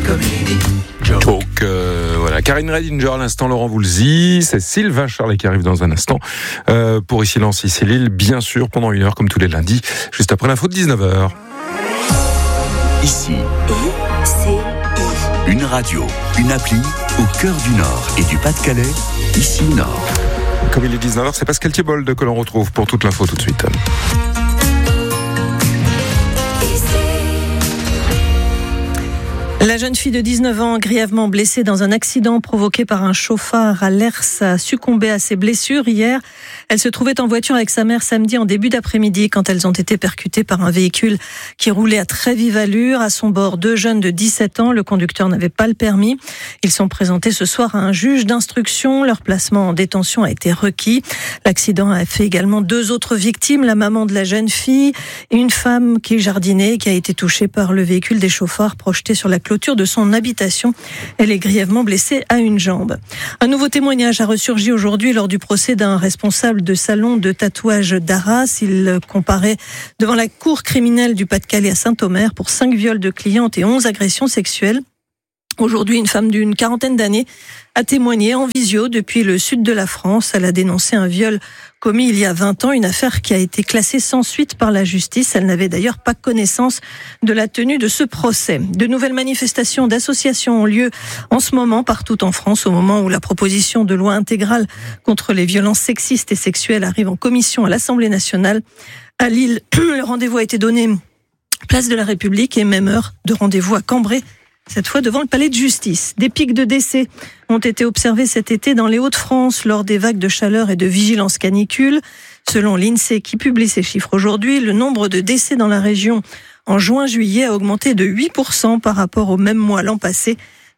Donc voilà, Karine Redinger à l'instant, Laurent Voulzy, c'est Sylvain Charlet qui arrive dans un instant pour Ici Lens, Ici Lille, bien sûr, pendant 1 heure comme tous les lundis, juste après l'info de 19h. Ici, une radio, une appli au cœur du Nord et du Pas-de-Calais, Ici Nord. Comme il est 19h, c'est Pascal Thiebold que l'on retrouve pour toute l'info tout de suite. La jeune fille de 19 ans, grièvement blessée dans un accident provoqué par un chauffard à Lers, a succombé à ses blessures hier. Elle se trouvait en voiture avec sa mère samedi en début d'après-midi quand elles ont été percutées par un véhicule qui roulait à très vive allure. À son bord, 2 jeunes de 17 ans. Le conducteur n'avait pas le permis. Ils sont présentés ce soir à un juge d'instruction. Leur placement en détention a été requis. L'accident a fait également 2 autres victimes, la maman de la jeune fille et une femme qui jardinait, qui a été touchée par le véhicule des chauffards projeté sur la clôture de son habitation. Elle est grièvement blessée à une jambe. Un nouveau témoignage a ressurgi aujourd'hui lors du procès d'un responsable de salon de tatouage d'Arras. Il comparaît devant la cour criminelle du Pas-de-Calais à Saint-Omer pour 5 viols de clientes et 11 agressions sexuelles. Aujourd'hui, une femme d'une 40aine d'années a témoigné en visio depuis le sud de la France. Elle a dénoncé un viol commis il y a 20 ans, une affaire qui a été classée sans suite par la justice. Elle n'avait d'ailleurs pas connaissance de la tenue de ce procès. De nouvelles manifestations d'associations ont lieu en ce moment partout en France, au moment où la proposition de loi intégrale contre les violences sexistes et sexuelles arrive en commission à l'Assemblée nationale. À Lille, le rendez-vous a été donné place de la République et même heure de rendez-vous à Cambrai, cette fois devant le palais de justice. Des pics de décès ont été observés cet été dans les Hauts-de-France lors des vagues de chaleur et de vigilance canicule. Selon l'INSEE qui publie ces chiffres aujourd'hui, le nombre de décès dans la région en juin-juillet a augmenté de 8% par rapport au même mois l'an passé.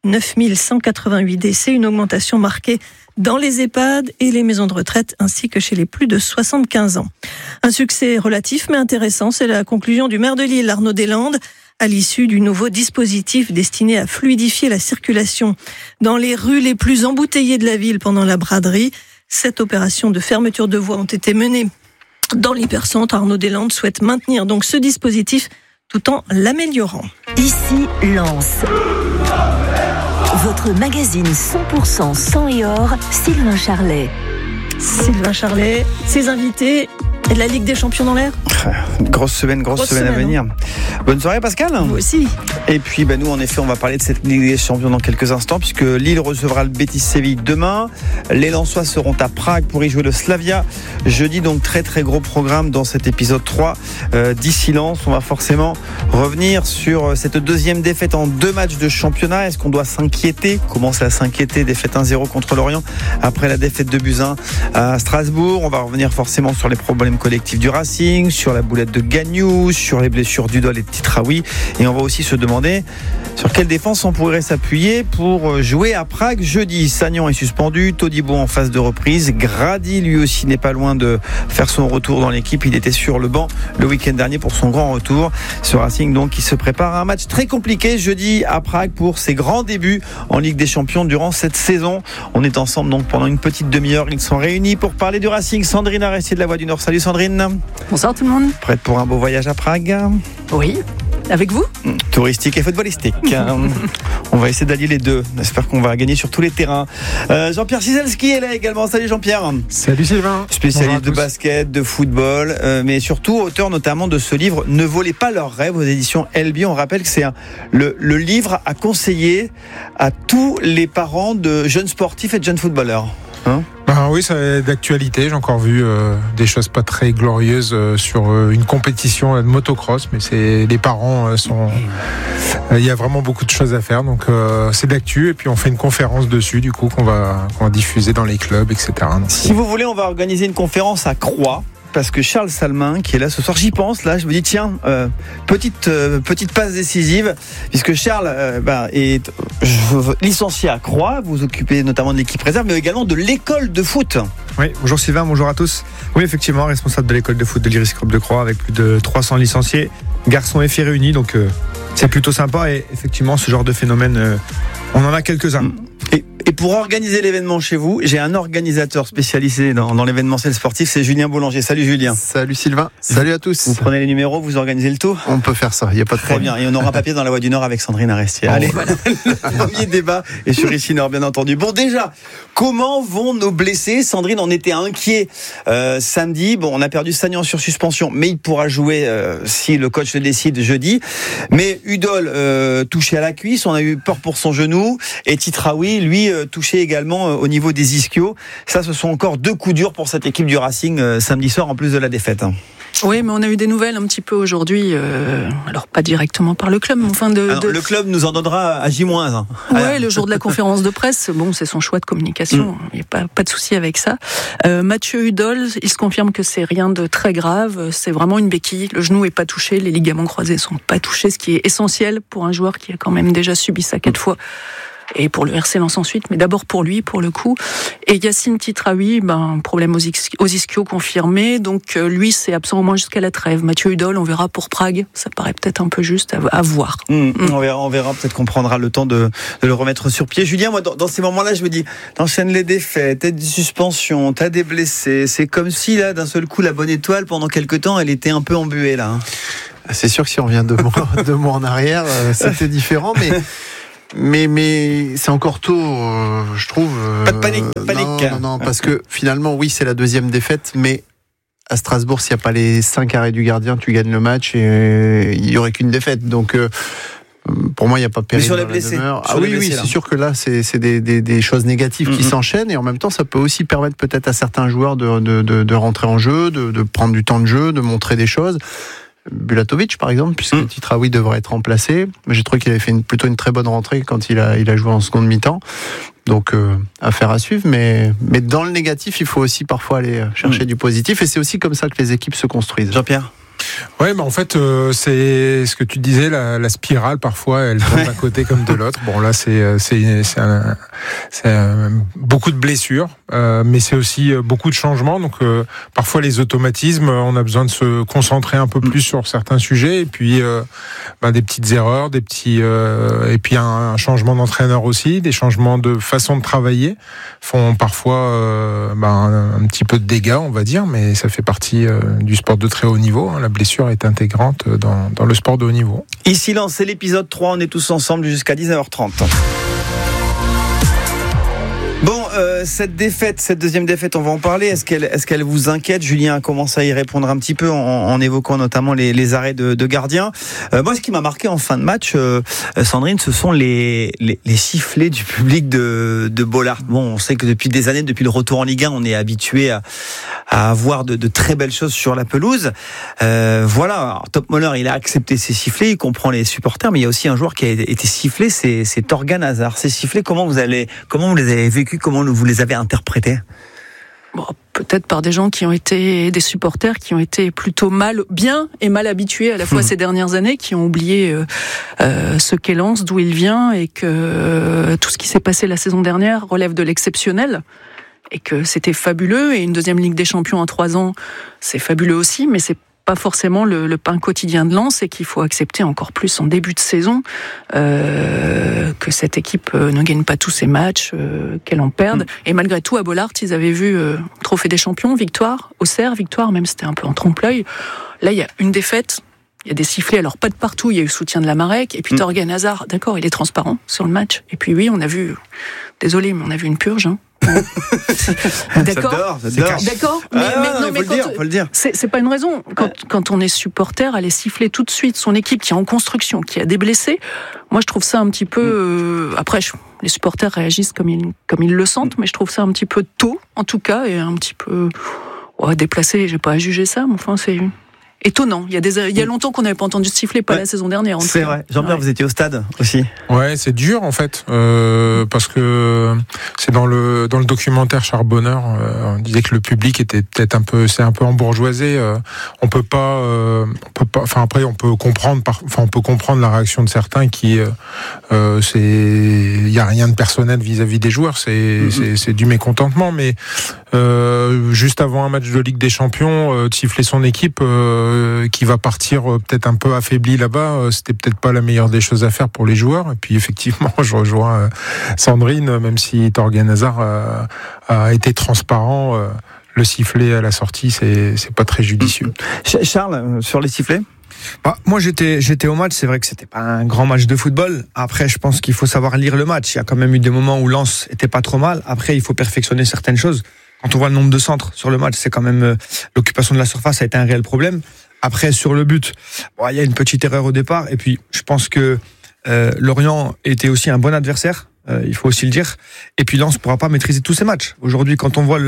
9188 décès, une augmentation marquée dans les EHPAD et les maisons de retraite ainsi que chez les plus de 75 ans. Un succès relatif mais intéressant, c'est la conclusion du maire de Lille, Arnaud Deslandes, à l'issue du nouveau dispositif destiné à fluidifier la circulation dans les rues les plus embouteillées de la ville pendant la braderie. 7 opérations de fermeture de voies ont été menées dans l'hypercentre. Arnaud Deslandes souhaite maintenir donc ce dispositif tout en l'améliorant. Ici Lens. Votre magazine 100% sang et or, Sylvain Charlet. Sylvain Charlet, ses invités et la Ligue des Champions dans l'air. Grosse semaine à venir. Bonne soirée Pascal. Vous aussi. Et puis nous en effet on va parler de cette Ligue des Champions dans quelques instants puisque Lille recevra le Betis Séville demain. Les Lensois seront à Prague pour y jouer le Slavia jeudi, donc très très gros programme dans cet épisode 3 d'Ici Lens. On va forcément revenir sur cette deuxième défaite en 2 matchs de championnat. Est-ce qu'on doit s'inquiéter? Commence à s'inquiéter, défaite 1-0 contre Lorient après la défaite de Buzyn à Strasbourg. On va revenir forcément sur les problèmes collectifs du Racing, sur la boulette de Gagnou, sur les blessures d'Udol et de Titraoui, et on va aussi se demander sur quelle défense on pourrait s'appuyer pour jouer à Prague jeudi. Sagnan est suspendu, Todibo en phase de reprise, Grady lui aussi n'est pas loin de faire son retour dans l'équipe. Il était sur le banc le week-end dernier pour son grand retour. Ce Racing donc qui se prépare à un match très compliqué jeudi à Prague pour ses grands débuts en Ligue des Champions durant cette saison. On est ensemble donc pendant une petite demi-heure. Ils sont réunis pour parler du Racing. Sandrine Arestier de La Voix du Nord. Salut Sandrine. Bonsoir tout le monde. Prête pour un beau voyage à Prague? Oui. Avec vous? Touristique et footballistique. On va essayer d'allier les deux. J'espère qu'on va gagner sur tous les terrains. Jean-Pierre Cizelski est là également. Salut Jean-Pierre. Salut Sylvain. Spécialiste de basket, de football, mais surtout auteur notamment de ce livre Ne volez pas leurs rêves aux éditions LB. On rappelle que c'est le livre à conseiller à tous les parents de jeunes sportifs et de jeunes footballeurs. Oui, c'est d'actualité. J'ai encore vu des choses pas très glorieuses sur une compétition de motocross, mais les parents sont. Il y a vraiment beaucoup de choses à faire, donc c'est d'actu. Et puis on fait une conférence dessus, du coup qu'on va diffuser dans les clubs, etc. Donc, si vous voulez, on va organiser une conférence à Croix. Parce que Charles Salmin, qui est là ce soir, j'y pense, là, je me dis, tiens, petite passe décisive, puisque Charles est licencié à Croix, vous vous occupez notamment de l'équipe réserve, mais également de l'école de foot. Oui, bonjour Sylvain, bonjour à tous. Oui, effectivement, responsable de l'école de foot de l'Iris Club de Croix, avec plus de 300 licenciés, garçons et filles réunis, donc c'est plutôt sympa, et effectivement, ce genre de phénomène, on en a quelques-uns. Et pour organiser l'événement chez vous, j'ai un organisateur spécialisé dans l'événementiel sportif, c'est Julien Boulanger. Salut Julien. Salut Sylvain. Salut à tous. Vous prenez les numéros, vous organisez le tout ? On peut faire ça, il n'y a pas de problème. Très bien, et on aura un papier dans la Voix du Nord avec Sandrine Arestier. Allez, voilà. Le premier débat est sur ici Nord, bien entendu. Bon, déjà, comment vont nos blessés ? Sandrine, on était inquiet samedi. Bon, on a perdu Sagnan sur suspension, mais il pourra jouer si le coach le décide jeudi. Mais Udol touché à la cuisse, on a eu peur pour son genou, et Titraoui, lui, touché également au niveau des ischios. Ça, ce sont encore 2 coups durs pour cette équipe du Racing samedi soir, en plus de la défaite. Oui, mais on a eu des nouvelles un petit peu aujourd'hui, alors pas directement par le club, mais enfin Le club nous en donnera à J-1. Oui, le jour de la conférence de presse, bon, c'est son choix de communication, il n'y a pas de souci avec ça. Mathieu Udol, il se confirme que c'est rien de très grave, c'est vraiment une béquille, le genou est pas touché, les ligaments croisés sont pas touchés, ce qui est essentiel pour un joueur qui a quand même déjà subi ça 4 fois. Et pour le RC Lens ensuite, mais d'abord pour lui, pour le coup. Et Yacine Titraoui, problème aux ischios confirmé, donc lui c'est absent au moins jusqu'à la trêve. Mathieu Udol, on verra pour Prague, ça paraît peut-être un peu juste à voir. On verra, peut-être qu'on prendra le temps de le remettre sur pied. Julien, moi dans ces moments-là, je me dis, t'enchaînes les défaites, t'as des suspensions, t'as des blessés, c'est comme si là, d'un seul coup, la bonne étoile, pendant quelques temps, elle était un peu embuée là. C'est sûr que si on revient 2 mois en arrière, c'était différent, mais c'est encore tôt, je trouve. Pas de panique. Non, parce que finalement, oui, c'est la 2e défaite, mais à Strasbourg, s'il n'y a pas les 5 arrêts du gardien, tu gagnes le match et il n'y aurait qu'une défaite. Donc, pour moi, il n'y a pas péril. Mais sur les blessés. Oui, c'est sûr que là, c'est des choses négatives qui s'enchaînent, et en même temps, ça peut aussi permettre peut-être à certains joueurs de rentrer en jeu, de prendre du temps de jeu, de montrer des choses. Bulatovic par exemple, puisque Titraoui devrait être remplacé. J'ai trouvé qu'il avait fait plutôt une très bonne rentrée quand il a joué en seconde mi-temps. Donc affaire à suivre, mais dans le négatif, il faut aussi parfois aller chercher du positif, et c'est aussi comme ça que les équipes se construisent. Jean-Pierre ? Ouais, en fait, c'est ce que tu disais, la spirale parfois, elle tombe d'un côté comme de l'autre. Bon, là, c'est beaucoup de blessures, mais c'est aussi beaucoup de changements. Donc, parfois, les automatismes, on a besoin de se concentrer un peu plus sur certains sujets, et puis des petites erreurs, et puis un changement d'entraîneur aussi, des changements de façon de travailler font parfois un petit peu de dégâts, on va dire, mais ça fait partie du sport de très haut niveau. La blessure est intégrante dans le sport de haut niveau. Ici Lens, c'est l'épisode 3, on est tous ensemble jusqu'à 19h30. Bon, cette 2e défaite, on va en parler. Est-ce qu'elle vous inquiète ? Julien commence à y répondre un petit peu en évoquant notamment les arrêts de gardiens. Moi, ce qui m'a marqué en fin de match, Sandrine, ce sont les sifflets du public de Bollaert. Bon, on sait que depuis des années, depuis le retour en Ligue 1, on est habitué à avoir de très belles choses sur la pelouse. Voilà, alors, Top Moller, il a accepté ces sifflets, il comprend les supporters, mais il y a aussi un joueur qui a été sifflé, c'est Torgan Hazard. Ces sifflets, comment vous les avez vécus, comment vous les avez interprétés ? Peut-être par des gens qui ont été des supporters qui ont été plutôt bien et mal habitués à la fois ces dernières années, qui ont oublié ce qu'est Lens, d'où il vient, et que tout ce qui s'est passé la saison dernière relève de l'exceptionnel, et que c'était fabuleux, et une 2e Ligue des Champions en 3 ans, c'est fabuleux aussi, mais c'est pas forcément le pain quotidien de Lens, et qu'il faut accepter encore plus en début de saison que cette équipe ne gagne pas tous ses matchs, qu'elle en perde. Et malgré tout, à Bollaert, ils avaient vu Trophée des Champions, victoire, Auxerre, victoire, même c'était un peu en trompe-l'œil. Là, il y a une défaite, il y a des sifflets, alors pas de partout, il y a eu soutien de la Marek, et puis Torgan Hazard, d'accord, il est transparent sur le match. Et puis oui, on a vu, désolé, mais on a vu une purge, D'accord, mais faut le dire. C'est pas une raison. Quand on est supporter, aller siffler tout de suite son équipe qui est en construction, qui a des blessés, moi je trouve ça un petit peu. Après, les supporters réagissent comme ils le sentent, mais je trouve ça un petit peu tôt, en tout cas, et un petit peu déplacé. J'ai pas à juger ça, mais enfin c'est étonnant. Il y a longtemps qu'on n'avait pas entendu siffler, pas la saison dernière. C'est vrai. Jean-Pierre, vous étiez au stade aussi. Ouais, c'est dur en fait, parce que c'est dans le documentaire Charbonneur, on disait que le public était peut-être un peu embourgeoisé. On peut pas. Enfin après, on peut comprendre la réaction de certains qui, il y a rien de personnel vis-à-vis des joueurs. C'est du mécontentement, mais juste avant un match de Ligue des Champions, de siffler son équipe. qui va partir peut-être un peu affaibli là-bas, c'était peut-être pas la meilleure des choses à faire pour les joueurs. Et puis effectivement, je rejoins Sandrine, même si Thorgan Hazard a été transparent. Le sifflet à la sortie, c'est pas très judicieux. Charles, sur les sifflets? Moi j'étais au match, c'est vrai que c'était pas un grand match de football. Après je pense qu'il faut savoir lire le match. Il y a quand même eu des moments où Lens était pas trop mal. Après il faut perfectionner certaines choses. Quand on voit le nombre de centres sur le match, c'est quand même l'occupation de la surface a été un réel problème. Après sur le but, il y a une petpetite erreur au départ. Et puis je pense que Lorient était aussi un bon adversaire. Il faut aussi le dire. Et puis Lens ne pourra pas maîtriser tous ces matchs. Aujourd'hui, quand on voit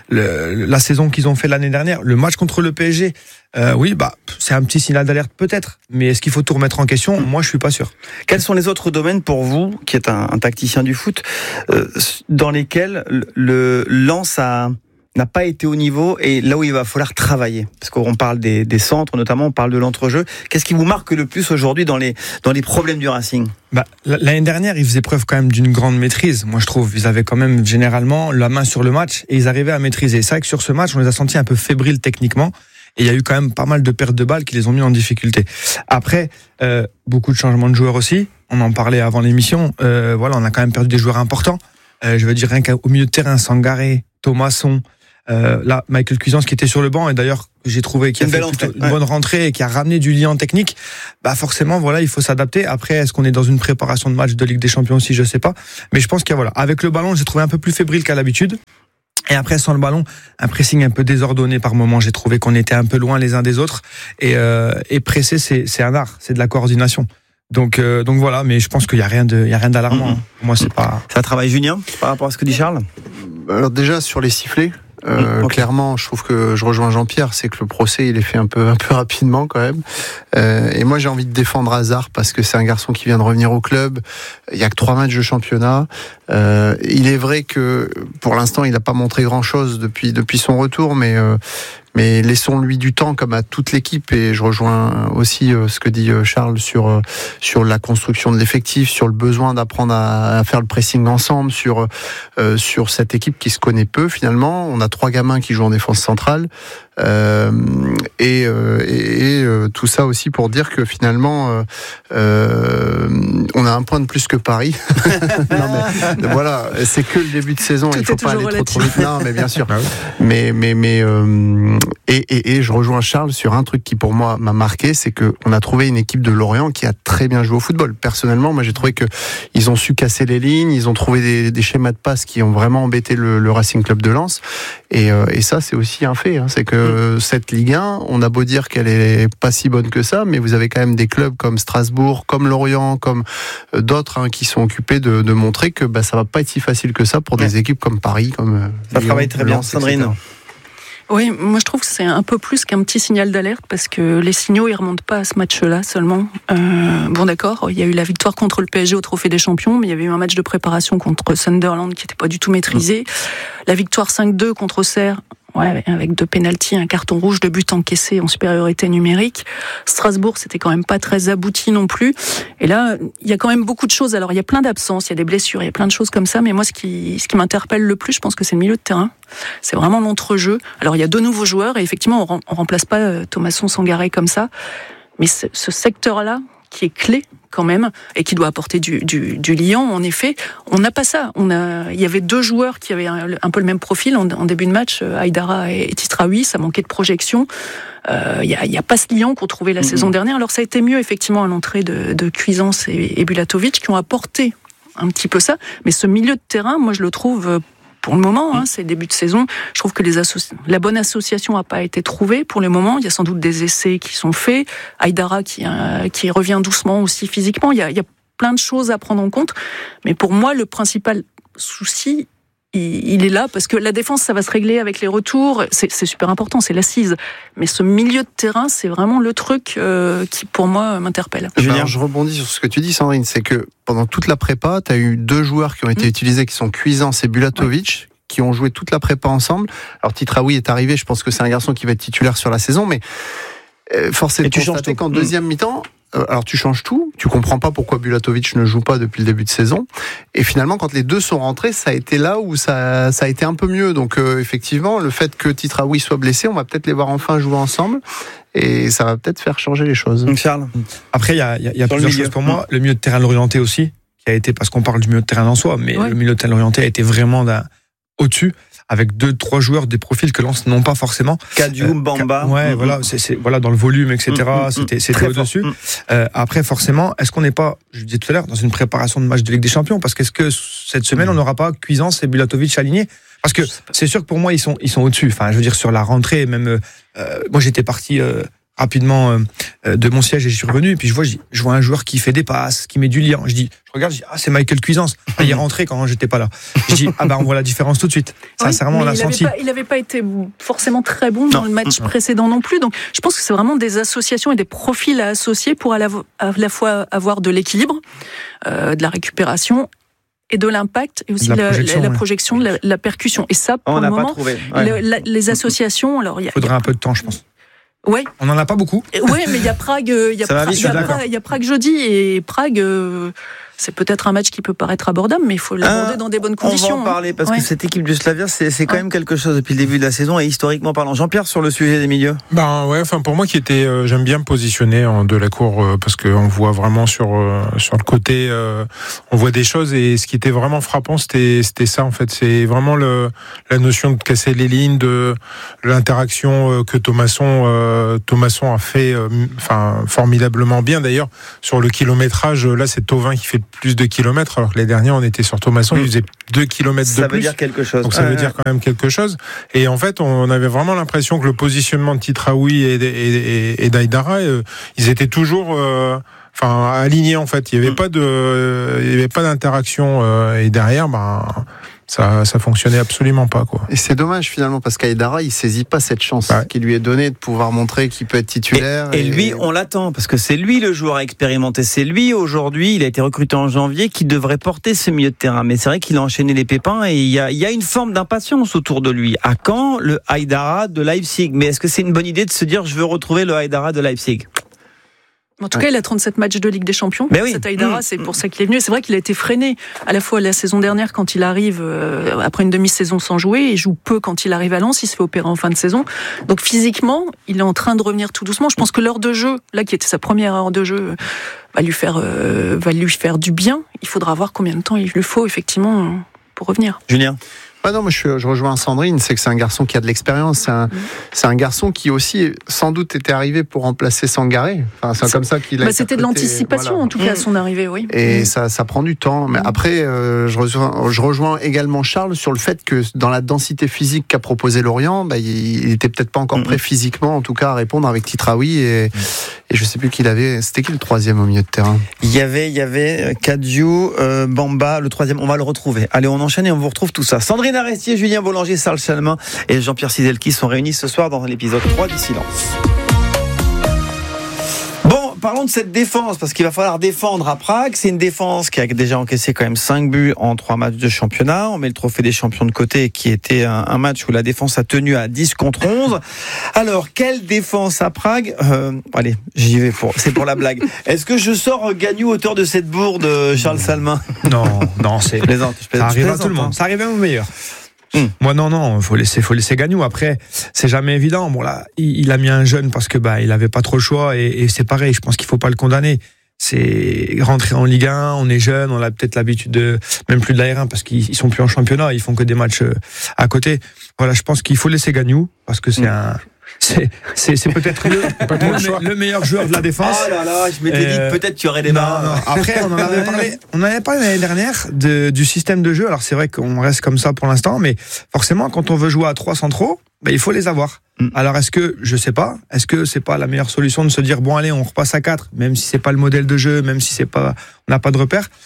la saison qu'ils ont fait l'année dernière, le match contre le PSG, c'est un petit signal d'alerte peut-être. Mais est-ce qu'il faut tout remettre en question ? Moi, je suis pas sûr. Quels sont les autres domaines pour vous, qui êtes un tacticien du foot, dans lesquels le Lens n'a pas été au niveau et là où il va falloir travailler? Parce qu'on parle des centres, notamment, on parle de l'entrejeu. Qu'est-ce qui vous marque le plus aujourd'hui dans les problèmes du Racing? L'année dernière, ils faisaient preuve quand même d'une grande maîtrise. Moi, je trouve, ils avaient quand même généralement la main sur le match et ils arrivaient à maîtriser. C'est vrai que sur ce match, on les a sentis un peu fébriles techniquement et il y a eu quand même pas mal de pertes de balles qui les ont mis en difficulté. Après, beaucoup de changements de joueurs aussi. On en parlait avant l'émission. On a quand même perdu des joueurs importants. Je veux dire, rien qu'au milieu de terrain, Sangaré, Thomasson, là, Michael Cuisance qui était sur le banc et d'ailleurs j'ai trouvé qu'il a fait une bonne rentrée et qui a ramené du lien technique. Forcément, il faut s'adapter. Après, est-ce qu'on est dans une préparation de match de Ligue des Champions aussi, je sais pas. Mais je pense avec le ballon, j'ai trouvé un peu plus fébrile qu'à l'habitude. Et après, sans le ballon, un pressing un peu désordonné par moment. J'ai trouvé qu'on était un peu loin les uns des autres. Et presser, c'est un art, c'est de la coordination. Donc voilà, mais je pense qu'il y a rien d'alarmant. Pour moi, c'est pas. Ça travaille Julien par rapport à ce que dit Charles. Alors déjà sur les sifflets. Clairement, je trouve que je rejoins Jean-Pierre, c'est que le procès il est fait un peu rapidement quand même. Et moi j'ai envie de défendre Hazard parce que c'est un garçon qui vient de revenir au club. Il y a que 3 matchs de championnat. Il est vrai que pour l'instant il n'a pas montré grand-chose depuis son retour, mais laissons-lui du temps comme à toute l'équipe. Et je rejoins aussi ce que dit Charles sur la construction de l'effectif, sur le besoin d'apprendre à faire le pressing ensemble, sur cette équipe qui se connaît peu finalement. On a 3 gamins qui jouent en défense centrale. Et tout ça aussi pour dire que finalement on a un point de plus que Paris. Non mais voilà, c'est que le début de saison, il faut pas aller trop vite. Non mais bien sûr. Mais je rejoins Charles sur un truc qui pour moi m'a marqué, c'est que on a trouvé une équipe de Lorient qui a très bien joué au football. Personnellement, moi j'ai trouvé que ils ont su casser les lignes, ils ont trouvé des schémas de passe qui ont vraiment embêté le Racing Club de Lens. Et ça c'est aussi un fait, c'est que cette Ligue 1, on a beau dire qu'elle est pas si bonne que ça, mais vous avez quand même des clubs comme Strasbourg, comme Lorient, comme d'autres qui sont occupés de montrer que ça va pas être si facile que ça pour des équipes comme Paris, comme ça Lyon, travaille très bien, Sandrine. Etc. Oui, moi je trouve que c'est un peu plus qu'un petit signal d'alerte parce que les signaux ils remontent pas à ce match-là seulement. D'accord, il y a eu la victoire contre le PSG au Trophée des Champions, mais il y avait eu un match de préparation contre Sunderland qui n'était pas du tout maîtrisé. La victoire 5-2 contre Auxerre, avec 2 pénaltys, un carton rouge, 2 buts encaissés en supériorité numérique. Strasbourg, c'était quand même pas très abouti non plus. Et là, il y a quand même beaucoup de choses. Alors, il y a plein d'absences, il y a des blessures, il y a plein de choses comme ça. Mais moi, ce qui m'interpelle le plus, je pense que c'est le milieu de terrain. C'est vraiment l'entrejeu. Alors, il y a 2 nouveaux joueurs et effectivement, on remplace pas Thomasson, Sangaré comme ça. Mais ce secteur-là, qui est clé quand même et qui doit apporter du liant, en effet, on n'a pas ça. Il y avait 2 joueurs qui avaient un peu le même profil en début de match, Aïdara et Tistraoui, ça manquait de projection. Il y a pas ce liant qu'on trouvait la saison dernière. Alors ça a été mieux effectivement à l'entrée de Cuisance et Bulatovic qui ont apporté un petit peu ça, mais ce milieu de terrain, moi je le trouve pour le moment, c'est le début de saison. Je trouve que la bonne association n'a pas été trouvée pour le moment. Il y a sans doute des essais qui sont faits. Aïdara qui revient doucement aussi physiquement. Il y a plein de choses à prendre en compte. Mais pour moi, le principal souci, il est là parce que la défense, ça va se régler avec les retours. C'est super important, c'est l'assise. Mais ce milieu de terrain, c'est vraiment le truc qui, pour moi, m'interpelle. Je rebondis sur ce que tu dis, Sandrine. C'est que pendant toute la prépa, tu as eu 2 joueurs qui ont été utilisés, qui sont Cuisance et Bulatovic, qui ont joué toute la prépa ensemble. Alors Titraoui est arrivé, je pense que c'est un garçon qui va être titulaire sur la saison, mais force est de constater qu'en deuxième mi-temps, alors tu changes tout, tu comprends pas pourquoi Bulatovic ne joue pas depuis le début de saison, et finalement quand les deux sont rentrés, ça a été là où ça a été un peu mieux. Donc effectivement, le fait que Titraoui soit blessé, on va peut-être les voir enfin jouer ensemble, et ça va peut-être faire changer les choses. Charles. Après, il y a plusieurs choses pour moi. Le milieu de terrain de l'Orienté aussi, qui a été, parce qu'on parle du milieu de terrain en soi, mais le milieu de terrain de l'Orienté a été vraiment au-dessus, avec 2-3 joueurs des profils que Lens n'ont pas forcément. Kadiou, Bamba. Voilà, voilà, dans le volume, etc. C'était au-dessus. Après, forcément, est-ce qu'on n'est pas, je disais tout à l'heure, dans une préparation de match de Ligue des Champions? Parce qu'est-ce que cette semaine, on n'aura pas Cuisance et Bulatovic alignés? Parce que c'est sûr que pour moi, ils sont au-dessus. Enfin, je veux dire, sur la rentrée, même, moi, j'étais parti, rapidement de mon siège et je suis revenu, et puis je vois un joueur qui fait des passes, qui met du lien. Je regarde, c'est Michael Cuisance. Il est rentré quand j'étais pas là. Je dis on voit la différence tout de suite. Sincèrement, on l'a senti. Il n'avait pas été forcément très bon dans le match précédent non plus. Donc je pense que c'est vraiment des associations et des profils à associer pour à la fois avoir de l'équilibre, de la récupération et de l'impact, et aussi la projection, la percussion. Et ça, pour le moment, les associations, alors il faudrait un peu de temps, je pense. Ouais. On n'en a pas beaucoup. Oui, mais il y a Prague, il y a Prague jeudi, et Prague, c'est peut-être un match qui peut paraître abordable, mais il faut l'aborder dans des bonnes conditions. On va en parler, parce que cette équipe du Slavia, c'est quand même quelque chose depuis le début de la saison, et historiquement parlant. Jean-Pierre, sur le sujet des milieux. Pour moi j'aime bien me positionner de la cour, parce qu'on voit vraiment sur le côté, on voit des choses, et ce qui était vraiment frappant, c'était ça en fait. C'est vraiment la notion de casser les lignes, de l'interaction que Thomasson a fait, formidablement bien. D'ailleurs, sur le kilométrage, là c'est Thauvin qui fait plus de kilomètres, alors que les derniers on était sur Thomasson, il faisait 2 kilomètres de plus. Ça veut dire quelque chose. Donc ça veut dire quand même quelque chose. Et en fait, on avait vraiment l'impression que le positionnement de Titraoui et d'Aïdara, ils étaient toujours alignés en fait. Il y avait pas d'interaction, et derrière, ça fonctionnait absolument pas, quoi. Et c'est dommage finalement, parce qu'Aïdara, il saisit pas cette chance qui lui est donnée de pouvoir montrer qu'il peut être titulaire. Et lui, on l'attend, parce que c'est lui le joueur à expérimenter. C'est lui aujourd'hui, il a été recruté en janvier, qui devrait porter ce milieu de terrain. Mais c'est vrai qu'il a enchaîné les pépins, et il y a une forme d'impatience autour de lui. À quand le Aïdara de Leipzig? Mais est-ce que c'est une bonne idée de se dire je veux retrouver le Aïdara de Leipzig? En tout cas, il a 37 matchs de Ligue des Champions. Cet Aïdara, c'est pour ça qu'il est venu. C'est vrai qu'il a été freiné à la fois la saison dernière quand il arrive après une demi-saison sans jouer, et joue peu quand il arrive à Lens. Il se fait opérer en fin de saison. Donc physiquement, il est en train de revenir tout doucement. Je pense que l'heure de jeu, là qui était sa première heure de jeu, va lui faire du bien. Il faudra voir combien de temps il lui faut effectivement pour revenir. Julien. Non, moi je rejoins Sandrine, c'est que c'est un garçon qui a de l'expérience, c'est un garçon qui aussi sans doute était arrivé pour remplacer Sangaré. C'est comme ça qu'il a c'était de l'anticipation en tout cas à son arrivée, oui. Et ça prend du temps, mais après je rejoins également Charles sur le fait que dans la densité physique qu'a proposé Lorient, il était peut-être pas encore prêt physiquement en tout cas à répondre avec Titraoui, et je sais plus c'était qui le troisième au milieu de terrain? Il y avait Kadiou, Bamba, le troisième, on va le retrouver. Allez, on enchaîne et on vous retrouve tout ça. Sandrine Arestier, Julien Boulanger, Charles Chalmin et Jean-Pierre Cizelki sont réunis ce soir dans l'épisode 3 du Silence. Bon, parlons de cette défense, parce qu'il va falloir défendre à Prague. C'est une défense qui a déjà encaissé quand même 5 buts en 3 matchs de championnat. On met le trophée des champions de côté, qui était un match où la défense a tenu à 10 contre 11. Alors, quelle défense à Prague? Allez, j'y vais, c'est pour la blague. Est-ce que je sors gagnant auteur de cette bourde, Charles Salmin? Non, c'est... Ça arrive à tout le monde. Ça arrive même au meilleur. Moi non, faut laisser Gagnou. Après, c'est jamais évident. Bon là, il a mis un jeune parce que il avait pas trop le choix, et c'est pareil. Je pense qu'il faut pas le condamner. C'est rentrer en Ligue 1, on est jeune, on a peut-être l'habitude de même plus de la R1 parce qu'ils sont plus en championnat, ils font que des matchs à côté. Voilà, je pense qu'il faut laisser Gagnou parce que c'est peut-être le meilleur joueur de la défense. Oh là là, je m'étais dit que peut-être tu aurais des mains. Non. Après, on en avait parlé l'année dernière du système de jeu. Alors c'est vrai qu'on reste comme ça pour l'instant, mais forcément, quand on veut jouer à 3 centraux, il faut les avoir. Alors est-ce que c'est pas la meilleure solution de se dire bon allez, on repasse à 4, même si c'est pas le modèle de jeu, même si on n'a pas de repère,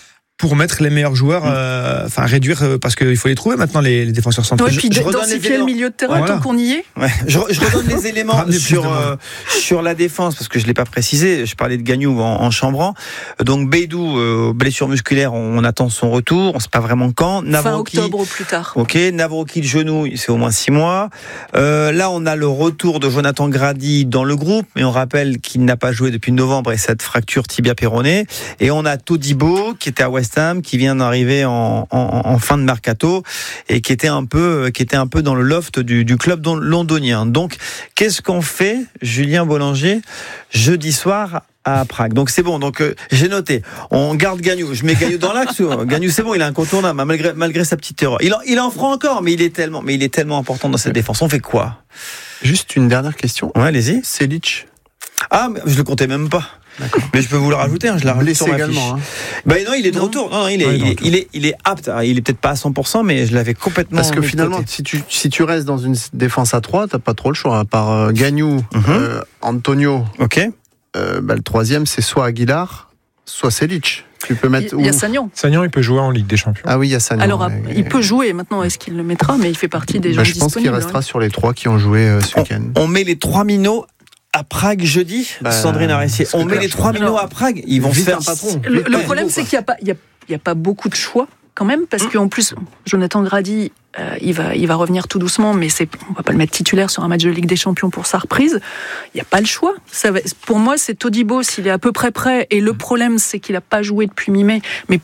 pour mettre les meilleurs joueurs, réduire, parce qu'il faut les trouver maintenant, les défenseurs centraux. Ouais, puis densifier le milieu de terrain tant qu'on y est. Ouais. Je redonne les éléments sur la défense, parce que je ne l'ai pas précisé. Je parlais de Gagnou en chambrant. Donc Beidou, blessure musculaire, on attend son retour. On ne sait pas vraiment quand. Navroki, fin octobre au plus tard. Ok, Navroki, le genou, c'est au moins 6 mois. Là, on a le retour de Jonathan Grady dans le groupe, mais on rappelle qu'il n'a pas joué depuis novembre et cette fracture tibia-péroné. Et on a Todibo, qui était à West Ham, qui vient d'arriver en fin de mercato et qui était un peu dans le loft du club londonien. Donc, qu'est-ce qu'on fait, Julien Bollanger, jeudi soir à Prague? Donc c'est bon, donc j'ai noté. On garde Gagnou. Je mets Gagnou dans l'axe. Gagnou, c'est bon, il est incontournable malgré sa petite erreur. Il en fera encore, mais il est tellement important dans cette défense. On fait quoi? Juste une dernière question. Ouais, allez-y. Selic. Ah, mais je le comptais même pas. D'accord. Mais je peux vous le rajouter, je l'ai rajouté sur ma fiche. Également. Non, il est de retour. Non, il est apte. Il est peut-être pas à 100%, mais je l'avais complètement. Parce que finalement, si tu restes dans une défense à 3, t'as pas trop le choix. À part Gagnou, Antonio. Ok. Le troisième, c'est soit Aguilar, soit Selic. Tu peux mettre. Il y a Sagnan. Sagnan, il peut jouer en Ligue des Champions. Ah oui, il y a Sagnan. Alors, il peut jouer maintenant. Est-ce qu'il le mettra? Mais il fait partie des gens disponibles. Je pense qu'il restera sur les 3 qui ont joué ce week-end. On met les 3 minots à Prague jeudi, Sandrine Aressier. On met les 3 minots à Prague, ils vont se faire un patron. Le problème, c'est qu'il n'y a pas beaucoup de choix quand même, parce qu'en plus, Jonathan Grady, il va revenir tout doucement, mais on va pas le mettre titulaire sur un match de Ligue des Champions pour sa reprise. Il n'y a pas le choix. Pour moi, c'est Todibo s'il est à peu près prêt. Et le problème, c'est qu'il n'a pas joué depuis mi-mai. Mais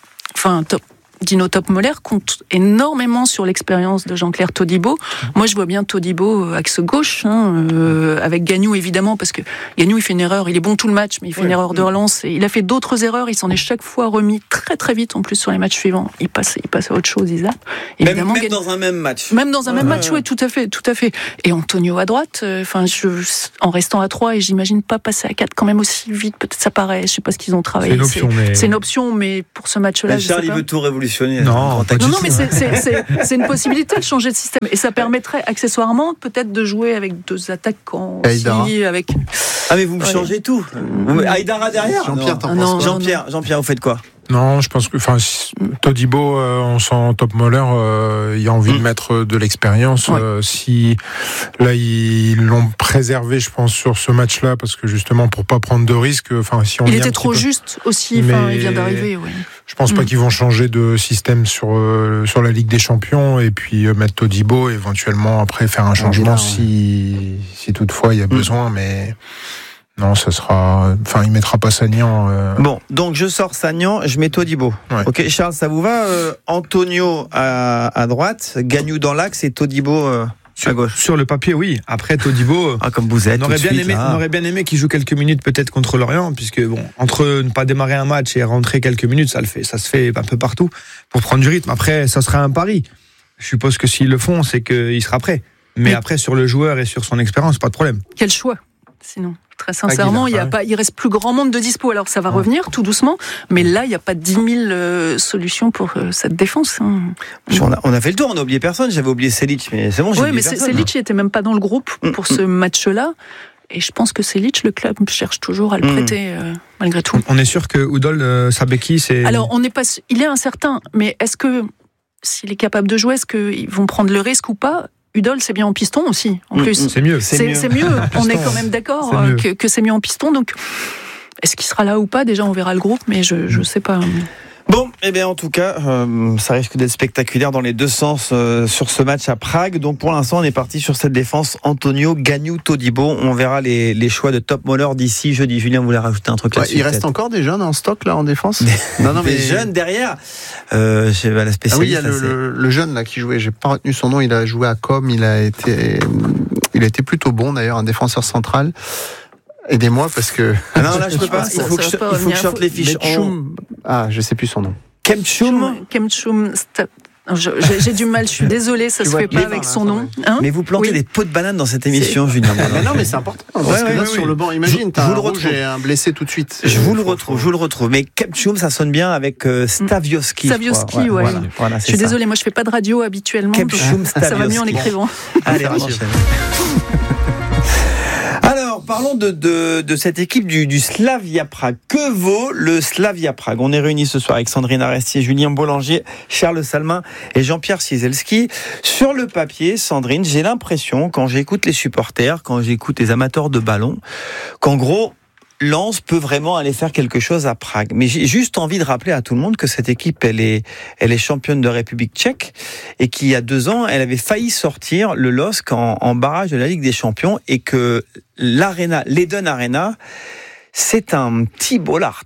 Dino Toppmöller compte énormément sur l'expérience de Jean-Claire Todibo. Moi, je vois bien Todibo axe gauche, avec Gagnou évidemment, parce que Gagnou il fait une erreur, il est bon tout le match, mais il fait une erreur de relance. Et il a fait d'autres erreurs, il s'en est chaque fois remis très très vite en plus sur les matchs suivants. Il passe à autre chose, il zappe. Évidemment, même dans un même match. Même dans un même match, oui, tout à fait. Et Antonio à droite, en restant à 3, et j'imagine pas passer à 4 quand même aussi vite. Peut-être ça paraît, je sais pas ce qu'ils ont travaillé. C'est une option, mais pour ce match-là, Charles, il veut tout révolutionner. Non, mais c'est une possibilité de changer de système. Et ça permettrait accessoirement peut-être de jouer avec 2 attaquants aussi. Ah, mais vous me changez tout. Aïdara derrière. Jean-Pierre, vous faites quoi? Non, je pense que, Todibo, on sent Toppmöller, il a envie de mettre de l'expérience. Si là ils l'ont préservé, je pense, sur ce match-là, parce que justement pour pas prendre de risques. Si on il était trop juste aussi. Il vient d'arriver. Oui. Je pense pas qu'ils vont changer de système sur la Ligue des Champions et puis mettre Todibo, éventuellement après faire un changement si toutefois il y a besoin, mais. Non, ça sera. Il mettra pas Sagnan. Bon, donc je sors Sagnan, je mets Todibo. Ouais. Ok, Charles, ça vous va? Antonio à droite, Gagnou dans l'axe et Todibo à gauche. Sur le papier, oui. Après Todibo, comme vous êtes. On aurait bien aimé qu'il joue quelques minutes peut-être contre Lorient, puisque entre ne pas démarrer un match et rentrer quelques minutes, ça se fait un peu partout pour prendre du rythme. Après, ça sera un pari. Je suppose que s'ils le font, c'est qu'il sera prêt. Mais après, sur le joueur et sur son expérience, pas de problème. Quel choix, sinon? Très sincèrement, il reste plus grand monde de dispo. Alors ça va revenir tout doucement, mais là il n'y a pas 10 000 solutions pour cette défense. On a fait le tour, on a oublié personne. J'avais oublié Selic, mais c'est bon. Oui, mais Selic n'était même pas dans le groupe pour ce match-là. Et je pense que Selic, le club cherche toujours à le prêter malgré tout. On est sûr que Udol Sabeki, c'est. Alors il est incertain, mais est-ce que s'il est capable de jouer, est-ce qu'ils vont prendre le risque ou pas? Udol, c'est bien en piston aussi, en plus. C'est mieux. C'est mieux. On est quand même d'accord que c'est mieux en piston. Donc, est-ce qu'il sera là ou pas? Déjà, on verra le groupe, mais je sais pas. Bon, en tout cas, ça risque d'être spectaculaire dans les deux sens sur ce match à Prague. Donc pour l'instant, on est parti sur cette défense Antonio, Gagnou, Todibo. On verra les choix de Toppmöller d'ici jeudi. Julien voulait rajouter un truc là-dessus. Il reste encore des jeunes en stock là en défense. Des jeunes derrière. La spécialiste. Ah oui, il y a le jeune là qui jouait. J'ai pas retenu son nom. Il a joué à Com. Il a été plutôt bon d'ailleurs, un défenseur central. Aidez-moi parce que. Ah non, là je peux pas. Il faut que je sorte les fiches. Je sais plus son nom. Kemchum. J'ai du mal, je suis désolée, ça se fait pas avec son nom. Mais vous plantez des pots de banane dans cette émission, Julien. Non, mais c'est important. Parce que là, sur le banc, imagine, t'as un rouge et un blessé tout de suite. Je vous le retrouve. Mais Kemchum, ça sonne bien avec Stavioski. Stavioski, ouais. Voilà, je suis désolée, moi je fais pas de radio habituellement. Kemchum, Stavioski. Ça va mieux en écrivant. Allez, on enchaîne. Alors, parlons de cette équipe du Slavia Prague. Que vaut le Slavia Prague? On est réunis ce soir avec Sandrine Arestier, Julien Boulanger, Charles Salmin et Jean-Pierre Cieselski. Sur le papier, Sandrine, j'ai l'impression, quand j'écoute les supporters, quand j'écoute les amateurs de ballon, qu'en gros, Lens peut vraiment aller faire quelque chose à Prague. Mais j'ai juste envie de rappeler à tout le monde que cette équipe, elle est championne de République tchèque et qu'il y a 2 ans, elle avait failli sortir le LOSC en barrage de la Ligue des Champions et que l'Eden Arena, c'est un petit bollard.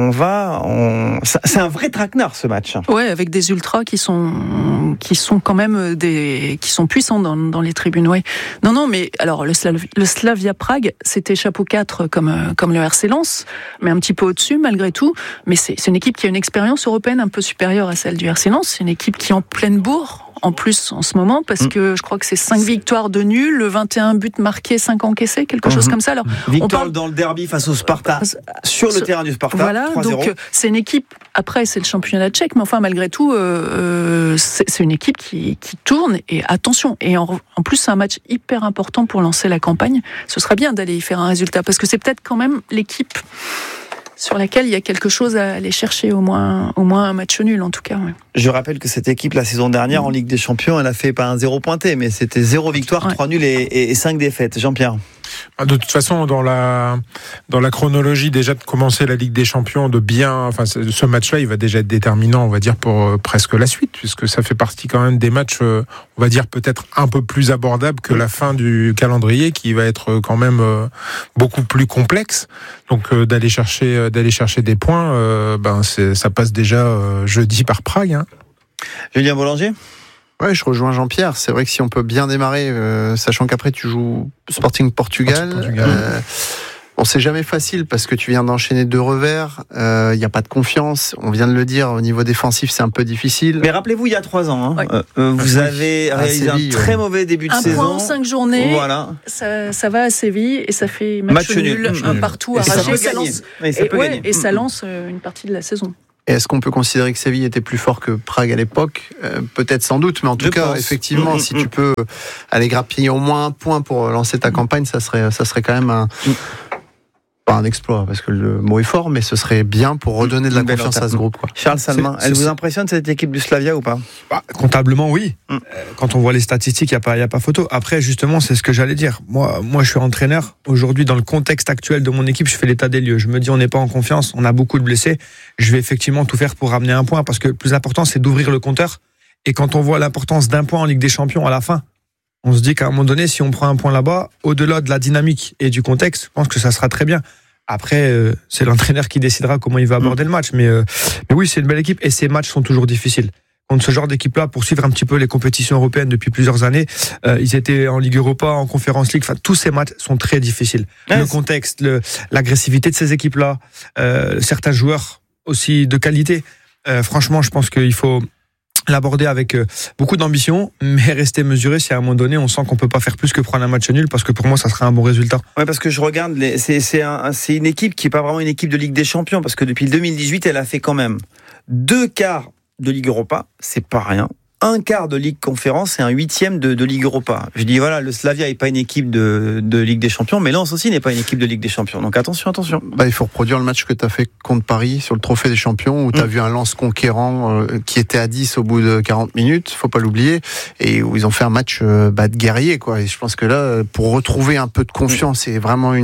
C'est un vrai traquenard, ce match. Ouais, avec des ultras qui sont quand même qui sont puissants dans les tribunes. Ouais. Non, mais alors le Slavia Prague, c'était chapeau 4 comme le RC Lens, mais un petit peu au-dessus malgré tout. Mais c'est une équipe qui a une expérience européenne un peu supérieure à celle du RC Lens. C'est une équipe qui est en pleine bourre. En plus, en ce moment, parce que je crois que c'est 5 victoires de nul, 21 buts marqués, 5 encaissés, quelque chose comme ça. Alors, victoire dans le derby face au Sparta, sur le terrain du Sparta, voilà, 3-0. Donc c'est une équipe, après c'est le championnat tchèque, mais enfin malgré tout, c'est une équipe qui tourne, et attention, et en plus c'est un match hyper important pour lancer la campagne. Ce serait bien d'aller y faire un résultat, parce que c'est peut-être quand même l'équipe sur laquelle il y a quelque chose à aller chercher, au moins un match nul en tout cas. Ouais. Je rappelle que cette équipe, la saison dernière, en Ligue des Champions, elle a fait pas un 0 pointé, mais c'était 0 victoire, 3 nuls et 5 défaites. Jean-Pierre. De toute façon, dans la chronologie déjà de commencer la Ligue des Champions, ce match-là, il va déjà être déterminant, on va dire, pour presque la suite, puisque ça fait partie quand même des matchs, on va dire, peut-être un peu plus abordables que la fin du calendrier, qui va être quand même beaucoup plus complexe. Donc d'aller chercher des points, ça passe déjà jeudi par Prague. Hein. Julien Boulanger. Ouais, je rejoins Jean-Pierre. C'est vrai que si on peut bien démarrer, sachant qu'après tu joues Sporting Portugal. Bon, c'est jamais facile parce que tu viens d'enchaîner 2 revers. Il n'y a pas de confiance. On vient de le dire, au niveau défensif, c'est un peu difficile. Mais rappelez-vous, il y a 3 ans, vous avez réalisé Séville, un très mauvais début de saison. 1 point en 5 journées. Voilà. Ça va à Séville et ça fait match nul, un partout arraché. Ça lance une partie de la saison. Et est-ce qu'on peut considérer que Séville était plus fort que Prague à l'époque ? Peut-être, sans doute, mais en tout cas, effectivement, si tu peux aller grappiller au moins 1 point pour lancer ta campagne, ça serait quand même pas un exploit, parce que le mot est fort, mais ce serait bien pour redonner de la confiance à ce groupe. Quoi. Charles Salmin, elle vous impressionne cette équipe du Slavia ou pas ? Comptablement, oui. Quand on voit les statistiques, il n'y a pas photo. Après, justement, c'est ce que j'allais dire. Moi, je suis entraîneur. Aujourd'hui, dans le contexte actuel de mon équipe, je fais l'état des lieux. Je me dis, on n'est pas en confiance, on a beaucoup de blessés. Je vais effectivement tout faire pour ramener 1 point, parce que le plus important, c'est d'ouvrir le compteur. Et quand on voit l'importance d'1 point en Ligue des Champions à la fin, on se dit qu'à un moment donné, si on prend 1 point là-bas, au-delà de la dynamique et du contexte, je pense que ça sera très bien. Après, c'est l'entraîneur qui décidera comment il va aborder le match. Mais oui, c'est une belle équipe et ces matchs sont toujours difficiles. Contre ce genre d'équipe-là, pour suivre un petit peu les compétitions européennes depuis plusieurs années, ils étaient en Ligue Europa, en Conference League. Enfin, tous ces matchs sont très difficiles. Le contexte, l'agressivité de ces équipes-là, certains joueurs aussi de qualité. Franchement, je pense qu'il faut l'aborder avec beaucoup d'ambition, mais rester mesuré si à un moment donné on sent qu'on peut pas faire plus que prendre un match nul, parce que pour moi ça serait un bon résultat. Ouais, parce que je regarde, c'est une équipe qui est pas vraiment une équipe de Ligue des Champions, parce que depuis le 2018 elle a fait quand même 2 quarts de Ligue Europa, c'est pas rien. 1 quart de Ligue Conférence et un 8e de Ligue Europa. Je dis voilà, le Slavia n'est pas une équipe de Ligue des Champions, mais Lens aussi n'est pas une équipe de Ligue des Champions. Donc attention. Il faut reproduire le match que tu as fait contre Paris sur le Trophée des Champions, où tu as vu un Lens conquérant qui était à 10 au bout de 40 minutes, faut pas l'oublier, et où ils ont fait un match de guerrier, quoi. Et je pense que là, pour retrouver un peu de confiance et vraiment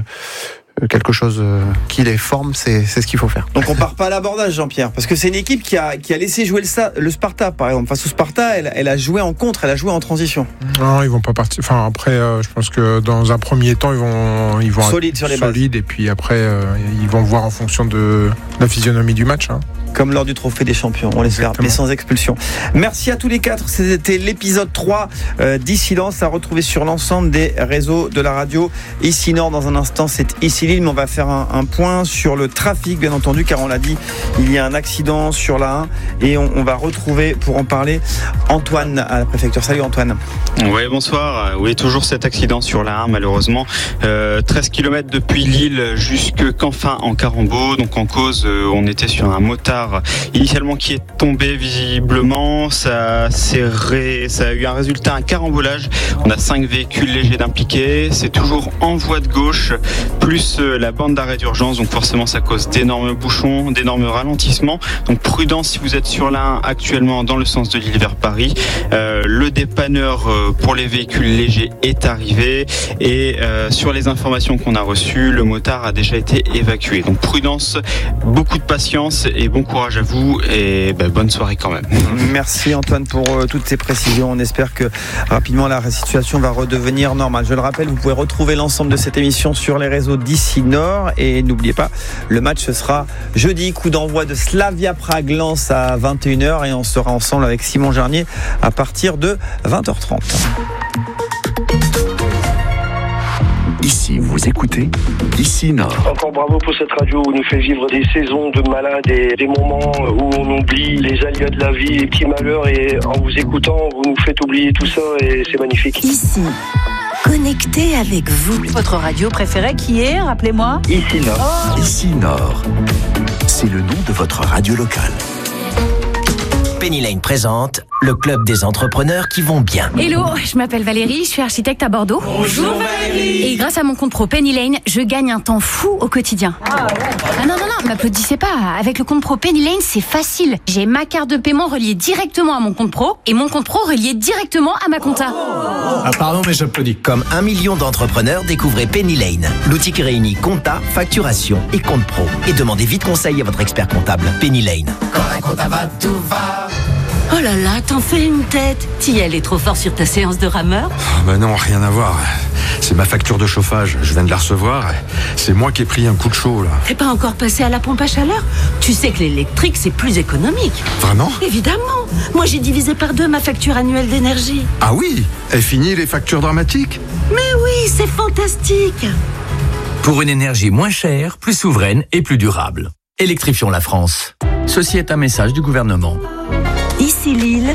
quelque chose qui les forme, c'est ce qu'il faut faire. Donc on part pas à l'abordage, Jean-Pierre, parce que c'est une équipe qui a laissé jouer le Sparta, par exemple. Face au Sparta, elle a joué en contre, elle a joué en transition. Non, ils vont pas partir. Enfin, après, je pense que dans un premier temps, ils vont solides sur les bases. Et puis après, ils vont voir en fonction de la physionomie du match. Hein. Comme lors du Trophée des Champions, on l'espère, mais sans expulsion. Merci à tous les 4, c'était l'épisode 3 d'Ici Lens, à retrouver sur l'ensemble des réseaux de la radio. Ici Nord, dans un instant, c'est Ici Issy-Lille, mais on va faire un point sur le trafic, bien entendu, car on l'a dit, il y a un accident sur la 1 et on va retrouver, pour en parler, Antoine à la préfecture. Salut Antoine. Oui, bonsoir. Oui, toujours cet accident sur la 1, malheureusement. 13 km depuis Lille jusque Canfin en Carambeau. Donc en cause, on était sur un motard initialement qui est tombé visiblement. Ça a eu un résultat, un carambolage. On a 5 véhicules légers d'impliqués. C'est toujours en voie de gauche, plus la bande d'arrêt d'urgence. Donc forcément, ça cause d'énormes bouchons, d'énormes ralentissements. Donc prudence si vous êtes sur la 1 actuellement dans le sens de Lille vers Paris. Le dépanneur pour les véhicules légers est arrivé et sur les informations qu'on a reçues, le motard a déjà été évacué. Donc prudence, beaucoup de patience et bon courage à vous et bonne soirée quand même. Merci Antoine pour toutes ces précisions. On espère que rapidement la situation va redevenir normale. Je le rappelle, vous pouvez retrouver l'ensemble de cette émission sur les réseaux d'ici Nord et n'oubliez pas, le match ce sera jeudi, coup d'envoi de Slavia Prague-Lens à 21h et on sera ensemble avec Simon Jarnier à partir de 20h30. Ici, vous écoutez Ici Nord. Encore bravo pour cette radio où nous fait vivre des saisons de malades et des moments où on oublie les aléas de la vie, les petits malheurs et en vous écoutant, vous nous faites oublier tout ça et c'est magnifique. Ici, connecté avec vous. Votre radio préférée qui est, rappelez-moi? Ici Nord. Oh. Ici Nord. C'est le nom de votre radio locale. Penny Lane présente le club des entrepreneurs qui vont bien. Hello, je m'appelle Valérie, je suis architecte à Bordeaux. Bonjour Valérie. Et grâce à mon compte pro Penny Lane, je gagne un temps fou au quotidien. Ah non, m'applaudissez pas. Avec le compte pro Penny Lane, c'est facile. J'ai ma carte de paiement reliée directement à mon compte pro et mon compte pro relié directement à ma compta. Ah pardon, mais j'applaudis. Comme 1 million d'entrepreneurs, découvrez Penny Lane. L'outil qui réunit compta, facturation et compte pro. Et demandez vite conseil à votre expert comptable. Penny Lane. Quand un compta va, tout va. Oh là là, t'en fais une tête. T'y allais trop fort sur ta séance de rameur? Non, rien à voir. C'est ma facture de chauffage, je viens de la recevoir. C'est moi qui ai pris un coup de chaud là. T'es pas encore passé à la pompe à chaleur? Tu sais que l'électrique c'est plus économique. Vraiment? Évidemment. Moi j'ai divisé par 2 ma facture annuelle d'énergie. Ah oui? Et fini les factures dramatiques? Mais oui, c'est fantastique. Pour une énergie moins chère, plus souveraine et plus durable. Électrifions la France. Ceci est un message du gouvernement. Ici Lille,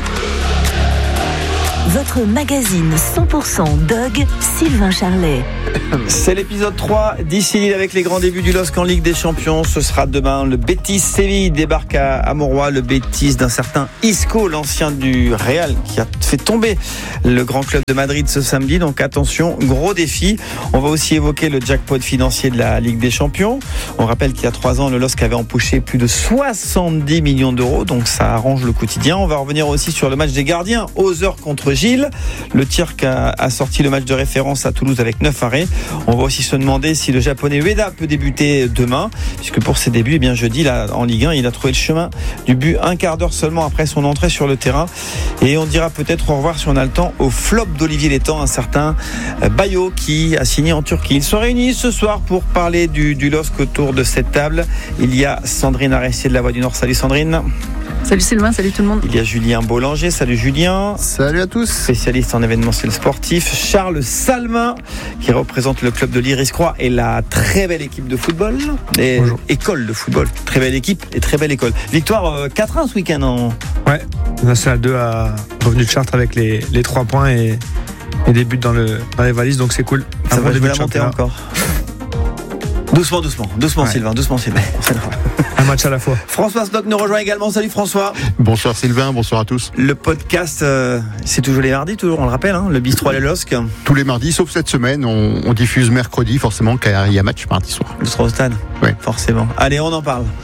votre magazine 100% Dog, Sylvain Charlet. C'est l'épisode 3 d'Ici Lille avec les grands débuts du LOSC en Ligue des Champions. Ce sera demain. Le Betis Séville débarque à Mauroy. Le Betis d'un certain Isco, l'ancien du Real, qui a fait tomber le grand club de Madrid ce samedi. Donc attention, gros défi. On va aussi évoquer le jackpot financier de la Ligue des Champions. On rappelle qu'il y a 3 ans, le LOSC avait empoché plus de 70 millions d'euros. Donc ça arrange le quotidien. On va revenir aussi sur le match des gardiens. Auxerre contre Gilles. Le Turc a sorti le match de référence à Toulouse avec 9 arrêts. On va aussi se demander si le japonais Ueda peut débuter demain, puisque pour ses débuts, jeudi là, en Ligue 1, il a trouvé le chemin du but un quart d'heure seulement après son entrée sur le terrain. Et on dira peut-être au revoir si on a le temps au flop d'Olivier Létang, un certain Bayo qui a signé en Turquie. Ils sont réunis ce soir pour parler du LOSC autour de cette table. Il y a Sandrine Aressier de La Voix du Nord. Salut Sandrine. Salut Sylvain, salut tout le monde. Il y a Julien Boulanger, salut Julien. Salut à tous. Spécialiste en événementiel sportif. Charles Salmin, qui représente le club de l'Iris-Croix et la très belle équipe de football. Et école de football. Très belle équipe et très belle école. Victoire 4-1 ce week-end. Ouais, National 2 a revenu de Chartres avec les 3 points et des buts dans les valises, donc c'est cool. Ça va jouer la montée encore. Doucement, ouais. Sylvain, doucement. Un match à la fois. François Stock nous rejoint également. Salut François. Bonsoir Sylvain, bonsoir à tous. Le podcast, c'est toujours les mardis, on le rappelle, le bistrot à la LOSC. Tous les mardis, sauf cette semaine, on diffuse mercredi, forcément, car il y a match mardi soir. Le bistrot au stade. Oui. Forcément. Allez, on en parle.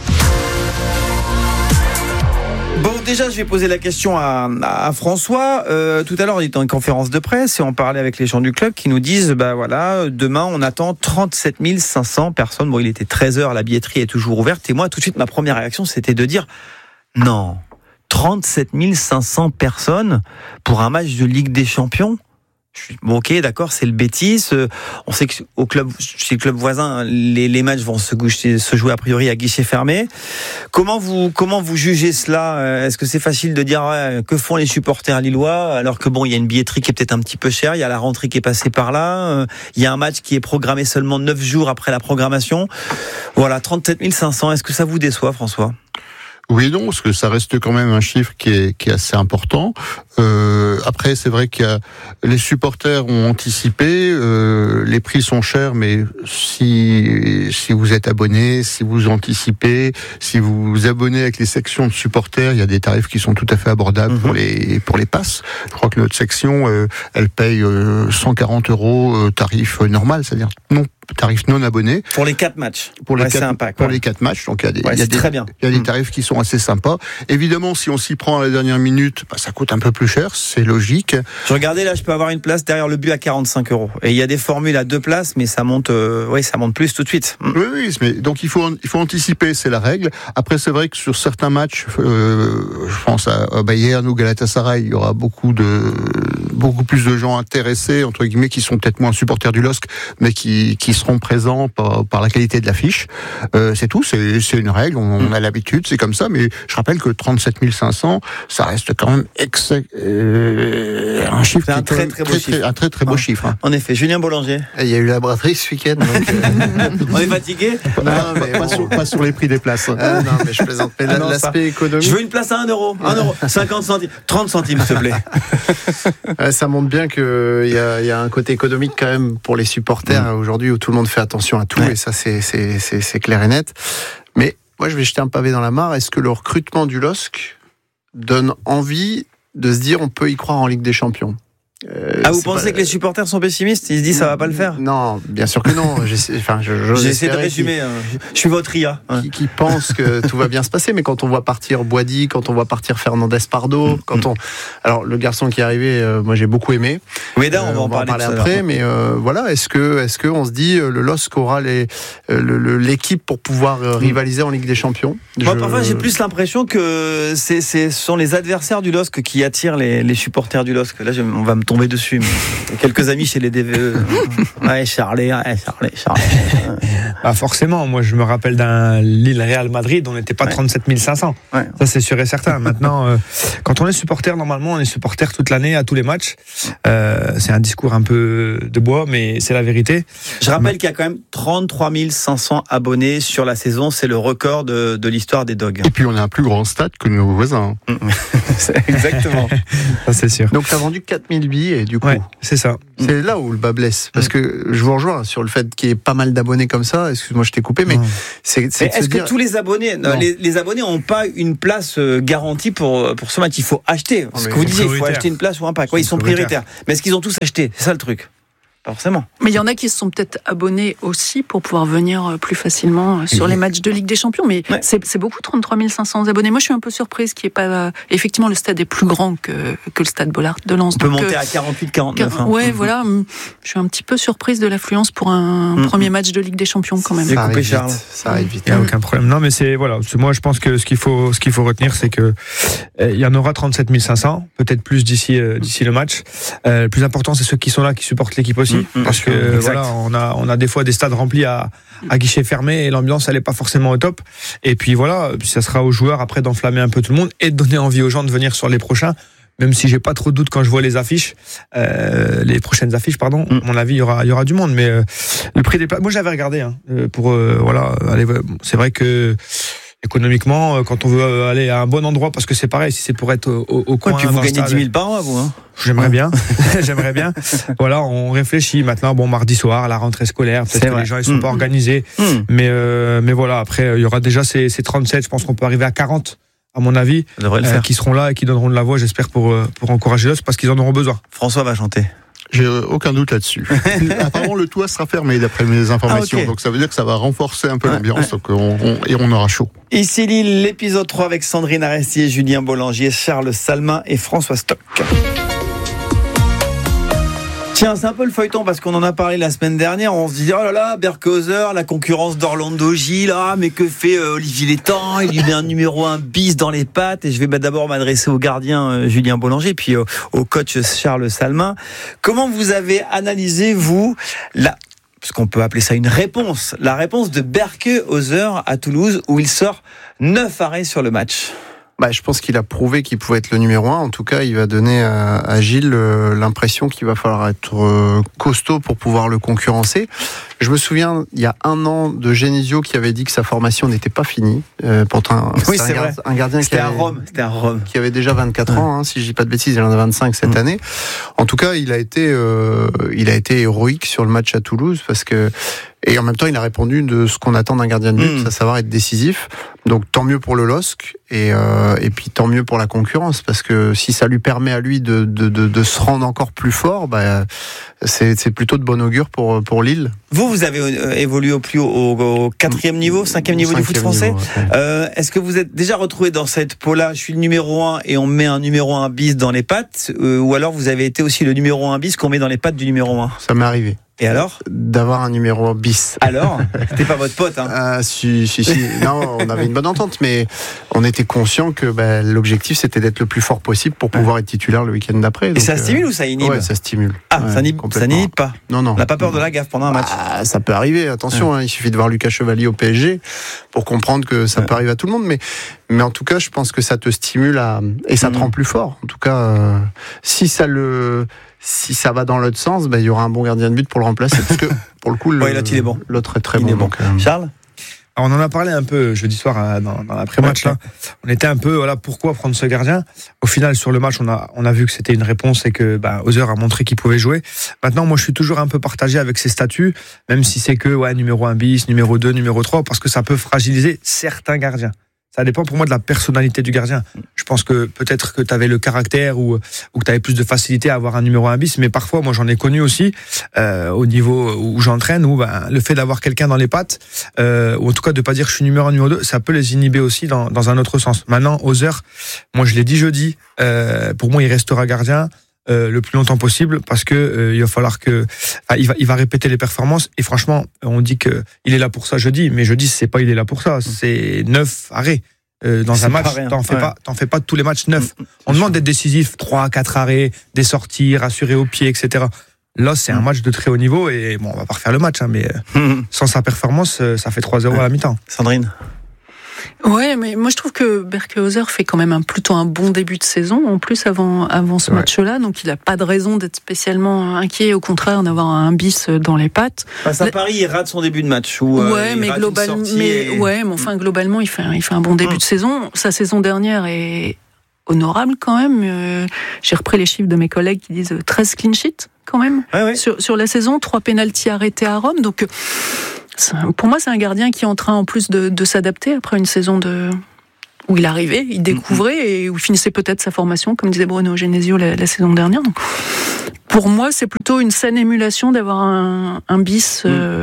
Bon, déjà, je vais poser la question à François. Tout à l'heure, on était en conférence de presse et on parlait avec les gens du club qui nous disent, demain, on attend 37 500 personnes. Bon, il était 13h, la billetterie est toujours ouverte. Et moi, tout de suite, ma première réaction, c'était de dire, non, 37 500 personnes pour un match de Ligue des Champions? Bon, ok, d'accord, c'est le Betis. On sait que chez le club voisin, les matchs vont se jouer a priori à guichet fermé. Comment vous jugez cela ? Est-ce que c'est facile de dire que font les supporters lillois alors que bon, il y a une billetterie qui est peut-être un petit peu chère, il y a la rentrée qui est passée par là, il y a un match qui est programmé seulement 9 jours après la programmation. Voilà, 37 500. Est-ce que ça vous déçoit, François ? Oui, non, parce que ça reste quand même un chiffre qui est assez important. Après, c'est vrai que les supporters ont anticipé. Les prix sont chers, mais si vous êtes abonné, si vous anticipez, si vous vous abonnez avec les sections de supporters, il y a des tarifs qui sont tout à fait abordables pour les passes. Je crois que notre section, elle paye 140 € tarif normal, c'est-à-dire tarif non abonné. Pour les 4 matchs. Pour les 4 matchs. Donc, il y a des tarifs qui sont assez sympas. Évidemment, si on s'y prend à la dernière minute, ça coûte un peu plus cher. C'est logique. Je regardais là, je peux avoir une place derrière le but à 45 €. Et il y a des formules à 2 places, mais ça monte, ça monte plus tout de suite. Oui, mais donc il faut anticiper, c'est la règle. Après, c'est vrai que sur certains matchs, je pense à Bayern ou Galatasaray, il y aura beaucoup plus de gens intéressés, entre guillemets, qui sont peut-être moins supporters du LOSC, mais qui seront présents par la qualité de l'affiche. C'est tout, c'est une règle, on a l'habitude, c'est comme ça, mais je rappelle que 37 500, ça reste quand même un chiffre, un très très beau chiffre. Hein. En effet, Julien Bollanger. Il y a eu la braderie ce week-end. Donc On est fatigué ? Non, mais pas sur les prix des places. Non, mais je plaisante. Mais l'aspect économique. Je veux une place à 1 €. 1 €. 50 centimes. 30 centimes, s'il te plaît. Ça montre bien qu'il y a un côté économique quand même pour les supporters aujourd'hui où tout le monde fait attention à tout, et ça c'est clair et net. Mais moi je vais jeter un pavé dans la mare. Est-ce que le recrutement du LOSC donne envie de se dire on peut y croire en Ligue des Champions ? Vous pensez que les supporters sont pessimistes ? Ils se disent ça va pas le faire ? Non, bien sûr que non. J'ai essayé de résumer. Je suis votre IA. Qui pense que tout va bien se passer, mais quand on voit partir Boady, quand on voit partir Fernandez Pardo, alors le garçon qui est arrivé, moi j'ai beaucoup aimé. Ueda, on va en parler après, mais voilà, est-ce que on se dit le LOSC aura l'équipe pour pouvoir rivaliser en Ligue des Champions ? Moi, parfois, j'ai plus l'impression que ce sont les adversaires du LOSC qui attirent les supporters du LOSC. Là, on va me tomber dessus. Mais quelques amis chez les DVE. Charlet. Forcément, moi je me rappelle d'un Lille-Real Madrid, on n'était pas 37 500. Ça c'est sûr et certain. Maintenant, quand on est supporter, normalement on est supporter toute l'année à tous les matchs. C'est un discours un peu de bois, mais c'est la vérité. Je rappelle qu'il y a quand même 33 500 abonnés sur la saison. C'est le record de l'histoire des Dogs. Et puis on a un plus grand stade que nos voisins. Exactement. Ça c'est sûr. Donc tu as vendu 4000 billets et du coup, c'est ça. C'est là où le bas blesse. Parce que je vous rejoins sur le fait qu'il y ait pas mal d'abonnés comme ça. Excuse-moi, je t'ai coupé, mais est-ce que tous les abonnés, les abonnés n'ont pas une place garantie pour ce match ? Il faut acheter. Ce que vous disiez, il faut acheter une place ou un pack. Ils sont prioritaires. Mais est-ce qu'ils ont tous acheté ? C'est ça le truc. Forcément. Mais il y en a qui se sont peut-être abonnés aussi pour pouvoir venir plus facilement sur les matchs de Ligue des Champions. Mais c'est beaucoup, 33 500 abonnés. Moi, je suis un peu surprise qu'il n'y ait pas... Effectivement, le stade est plus grand que le stade Bollaert de Lens. On peut monter à 48, 49. Voilà. Je suis un petit peu surprise de l'affluence pour un premier match de Ligue des Champions quand même. Ça arrive vite. Il n'y a aucun problème. Non, mais moi, je pense que ce qu'il faut retenir, c'est que il y en aura 37 500, peut-être plus d'ici le match. Le plus important, c'est ceux qui sont là, qui supportent l'équipe aussi. Parce que on a des fois des stades remplis à guichet fermé et l'ambiance elle est pas forcément au top. Et puis ça sera aux joueurs après d'enflammer un peu tout le monde et de donner envie aux gens de venir sur les prochains. Même si j'ai pas trop de doute quand je vois les affiches, les prochaines affiches, à mon avis, il y aura du monde. Mais le prix des places, moi j'avais regardé c'est vrai que économiquement, quand on veut aller à un bon endroit, parce que c'est pareil, si c'est pour être au coin. Et puis vous gagnez 10 000 par mois, vous. J'aimerais bien. Voilà, on réfléchit maintenant. Bon, mardi soir, à la rentrée scolaire, peut-être que les gens ils sont pas organisés. Mais voilà, après il y aura déjà ces 37. Je pense qu'on peut arriver à 40. À mon avis, qui seront là et qui donneront de la voix, j'espère, pour encourager l'os, parce qu'ils en auront besoin. François va chanter. J'ai aucun doute là-dessus. Apparemment, le toit sera fermé d'après mes informations. Donc ça veut dire que ça va renforcer un peu l'ambiance et on aura chaud. Ici Lille, l'épisode 3 avec Sandrine Arestier, Julien Bollanger, Charles Salmin et François Stock. Tiens, c'est un peu le feuilleton parce qu'on en a parlé la semaine dernière. On se disait, oh là là, Berkehauser, la concurrence d'Orlando Gil, mais que fait Olivier Létang? Il lui met un numéro 1 bis dans les pattes. Et je vais d'abord m'adresser au gardien Julien Bollanger, puis au coach Charles Salmin. Comment vous avez analysé, vous, parce qu'on peut appeler ça une réponse, la réponse de Berkehauser à Toulouse, où il sort 9 arrêts sur le match? Je pense qu'il a prouvé qu'il pouvait être le numéro 1. En tout cas, il va donner à Gilles l'impression qu'il va falloir être costaud pour pouvoir le concurrencer. Je me souviens, il y a 1 an, de Genesio qui avait dit que sa formation n'était pas finie. Pourtant, un gardien c'était à Rome. Qui avait déjà 24 ans, si je dis pas de bêtises, il en a 25 cette année. En tout cas, il a été héroïque sur le match à Toulouse parce que, et en même temps, il a répondu de ce qu'on attend d'un gardien de but, à savoir être décisif. Donc, tant mieux pour le LOSC et puis tant mieux pour la concurrence parce que si ça lui permet à lui de se rendre encore plus fort, c'est plutôt de bon augure pour Lille. Vous avez évolué au 4e niveau, 5e niveau du foot français. Est-ce que vous êtes déjà retrouvé dans cette peau-là? Je suis le numéro 1 et on met un numéro 1 bis dans les pattes, ou alors vous avez été aussi le numéro 1 bis qu'on met dans les pattes du numéro 1? Ça m'est arrivé. Et alors? D'avoir un numéro bis. Alors? C'était pas votre pote, Si. Non, on avait une bonne entente, mais on était conscient que l'objectif c'était d'être le plus fort possible pour pouvoir être titulaire le week-end d'après. Et ça stimule ou ça inhibe? Ouais, ça stimule. Ça n'inhibe pas? Non. On n'a pas peur de la gaffe pendant un match? Ça peut arriver, attention, il suffit de voir Lucas Chevalier au PSG pour comprendre que ça peut arriver à tout le monde, mais en tout cas, je pense que ça te stimule et ça te rend plus fort. En tout cas, si ça va dans l'autre sens, il y aura un bon gardien de but pour le remplacer. Parce que, pour le coup, l'autre, il est bon. L'autre est très bon. Donc, Charles? Alors, on en a parlé un peu jeudi soir dans l'après-match. Là. On était un peu, pourquoi prendre ce gardien? Au final, sur le match, on a vu que c'était une réponse et que Hauser a montré qu'il pouvait jouer. Maintenant, moi, je suis toujours un peu partagé avec ses statuts, même si c'est que numéro 1 bis, numéro 2, numéro 3, parce que ça peut fragiliser certains gardiens. Ça dépend pour moi de la personnalité du gardien. Je pense que peut-être que tu avais le caractère ou que tu avais plus de facilité à avoir un numéro 1 bis, mais parfois, moi j'en ai connu aussi au niveau où j'entraîne, où le fait d'avoir quelqu'un dans les pattes, ou en tout cas de pas dire que je suis numéro 1, numéro 2, ça peut les inhiber aussi dans un autre sens. Maintenant, Hauser, moi je l'ai dit jeudi, pour moi il restera gardien le plus longtemps possible parce que il va falloir il va répéter les performances et franchement on dit que il est là pour ça jeudi, mais jeudi c'est pas il est là pour ça, c'est 9 arrêts dans un match, t'en fais pas tous les matchs 9. On demande d'être décisif, 3-4 arrêts, des sorties, rassurer au pied, etc. Là c'est un match de très haut niveau et on va pas refaire le match mais sans sa performance ça fait 3-0 à la mi-temps. Sandrine? Ouais, mais moi je trouve que Berkehauser fait quand même plutôt un bon début de saison, en plus avant ce match-là, donc il n'a pas de raison d'être spécialement inquiet, au contraire d'avoir un bis dans les pattes. Face à Paris, il rate son début de match. Mais globalement, il fait un bon début de saison. Sa saison dernière est honorable quand même. J'ai repris les chiffres de mes collègues qui disent 13 clean sheets quand même sur la saison, 3 pénaltys arrêtés à Rome, donc... Pour moi, c'est un gardien qui est en train, en plus de s'adapter après une saison où il arrivait, il découvrait et où il finissait peut-être sa formation, comme disait Bruno Genesio la saison dernière. Donc, pour moi, c'est plutôt une saine émulation d'avoir un bis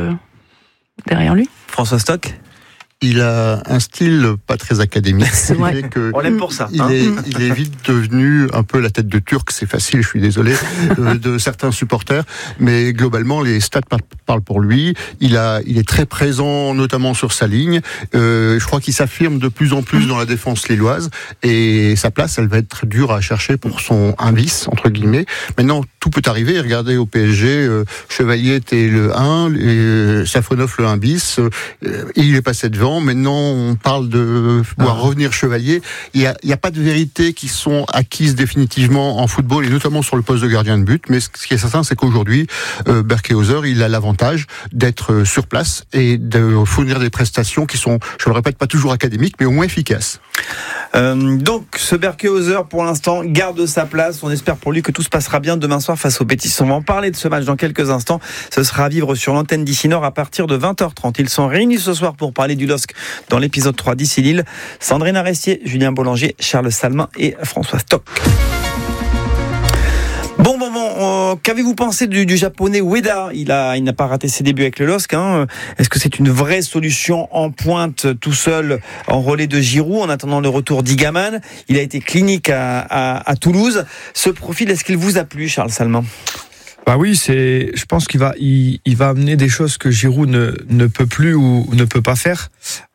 derrière lui. François Stock? Il a un style pas très académique. C'est vrai. On l'aime pour ça. Il est vite devenu un peu la tête de Turc, c'est facile, je suis désolé, de certains supporters, mais globalement les stats parlent pour lui. Il est très présent, notamment sur sa ligne. Je crois qu'il s'affirme de plus en plus dans la défense lilloise et sa place, elle va être dure à chercher pour son 1 bis entre guillemets. Maintenant, tout peut arriver. Regardez au PSG, Chevalier était le 1, et Safonov le 1 bis. Il est passé devant. Maintenant, on parle de pouvoir revenir Chevalier. Il y a pas de vérités qui sont acquises définitivement en football et notamment sur le poste de gardien de but. Mais ce qui est certain, c'est qu'aujourd'hui, Berkehauser, il a l'avantage d'être sur place et de fournir des prestations qui sont, je le répète, pas toujours académiques, mais au moins efficaces. Donc, ce Berkehauser, pour l'instant, garde sa place. On espère pour lui que tout se passera bien demain soir face au Betis. On va en parler de ce match dans quelques instants. Ce sera à vivre sur l'antenne d'Ici Nord à partir de 20h30. Ils sont réunis ce soir pour parler du LOSC dans l'épisode 3 d'Ici Lille. Sandrine Arestier, Julien Bollanger, Charles Salmin et François Stock. Bon, qu'avez-vous pensé du japonais Ueda? Il n'a pas raté ses débuts avec le LOSC. Est-ce que c'est une vraie solution en pointe, tout seul, en relais de Giroud, en attendant le retour d'Igaman? Il a été clinique à Toulouse. Ce profil, est-ce qu'il vous a plu, Charles Salmin? Bah oui, je pense qu'il va amener des choses que Giroud ne peut plus ou ne peut pas faire.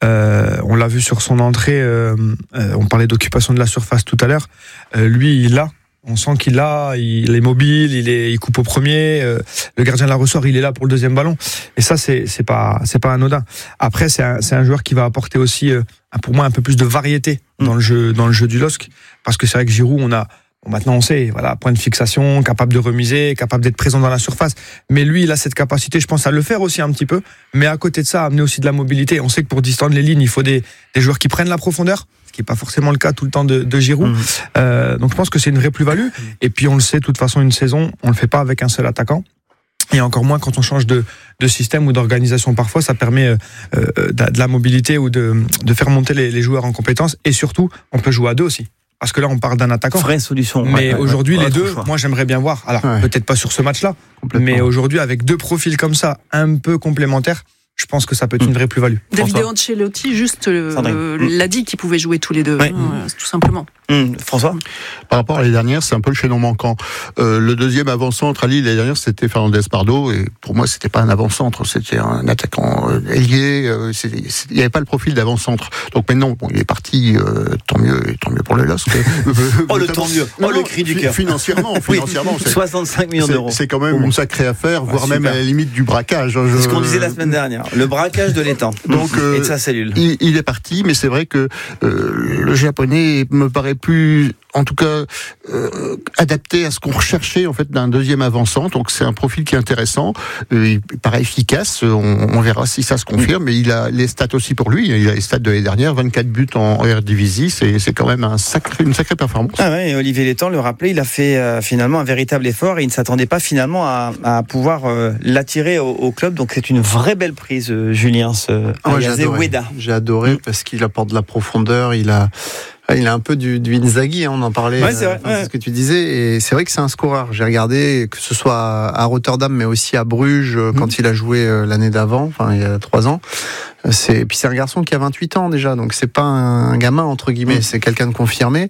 On l'a vu sur son entrée, on parlait d'occupation de la surface tout à l'heure. Lui, on sent il est mobile, il coupe au premier, le gardien la ressort, il est là pour le deuxième ballon. Et ça, c'est pas anodin. Après, c'est un joueur qui va apporter aussi, pour moi, un peu plus de variété dans le jeu du LOSC. Parce que c'est vrai que Giroud, maintenant on sait, voilà, point de fixation, capable de remiser, capable d'être présent dans la surface. Mais lui, il a cette capacité, je pense, à le faire aussi un petit peu. Mais à côté de ça, amener aussi de la mobilité. On sait que pour distendre les lignes, il faut des joueurs qui prennent la profondeur, ce qui n'est pas forcément le cas tout le temps de Giroud. Donc je pense que c'est une vraie plus-value. Et puis on le sait, de toute façon, une saison, on le fait pas avec un seul attaquant. Et encore moins quand on change de système ou d'organisation. Parfois, ça permet de la mobilité ou de faire monter les joueurs en compétences. Et surtout, on peut jouer à deux aussi. Parce que là, on parle d'un attaquant. Vraie solution. Mais aujourd'hui, les deux, moi, j'aimerais bien voir. Alors, peut-être pas sur ce match-là, mais aujourd'hui, avec deux profils comme ça, un peu complémentaires, je pense que ça peut être une vraie plus-value. David Ancelotti, juste, l'a dit qu'ils pouvaient jouer tous les deux, tout simplement. François ? Par rapport à l'année dernière, c'est un peu le chaînon manquant. Le deuxième avant-centre à Lille l'année dernière, c'était Fernandez Pardo, et pour moi, c'était pas un avant-centre, c'était un attaquant ailier. Il n'y avait pas le profil d'avant-centre. Donc maintenant, il est parti. Tant mieux pour le LOSC. Tant mieux. Le cri du cœur. Financièrement, 65 millions d'euros. C'est quand même une sacrée affaire, voire même à la limite du braquage. C'est ce qu'on disait la semaine dernière. Le braquage de l'étang. Donc, et de sa cellule. Il est parti, mais c'est vrai que le japonais me paraît plus, en tout cas, adapté à ce qu'on recherchait en fait d'un deuxième avant-centre. Donc c'est un profil qui est intéressant, il paraît efficace. On verra si ça se confirme. Mais il a les stats aussi pour lui. Il a les stats de l'année dernière, 24 buts en Eredivisie. C'est quand même une sacrée performance. Ah ouais, et Olivier Létang le rappelait, il a fait finalement un véritable effort et il ne s'attendait pas finalement à pouvoir l'attirer au club. Donc c'est une vraie belle prise, Julien. J'ai adoré parce qu'il apporte de la profondeur. Il a un peu du Inzaghi, on en parlait, c'est vrai, ce que tu disais, et c'est vrai que c'est un scoreur. J'ai regardé, que ce soit à Rotterdam, mais aussi à Bruges, quand il a joué l'année d'avant, il y a 3 ans. Puis c'est un garçon qui a 28 ans déjà, donc c'est pas un gamin, entre guillemets, c'est quelqu'un de confirmé.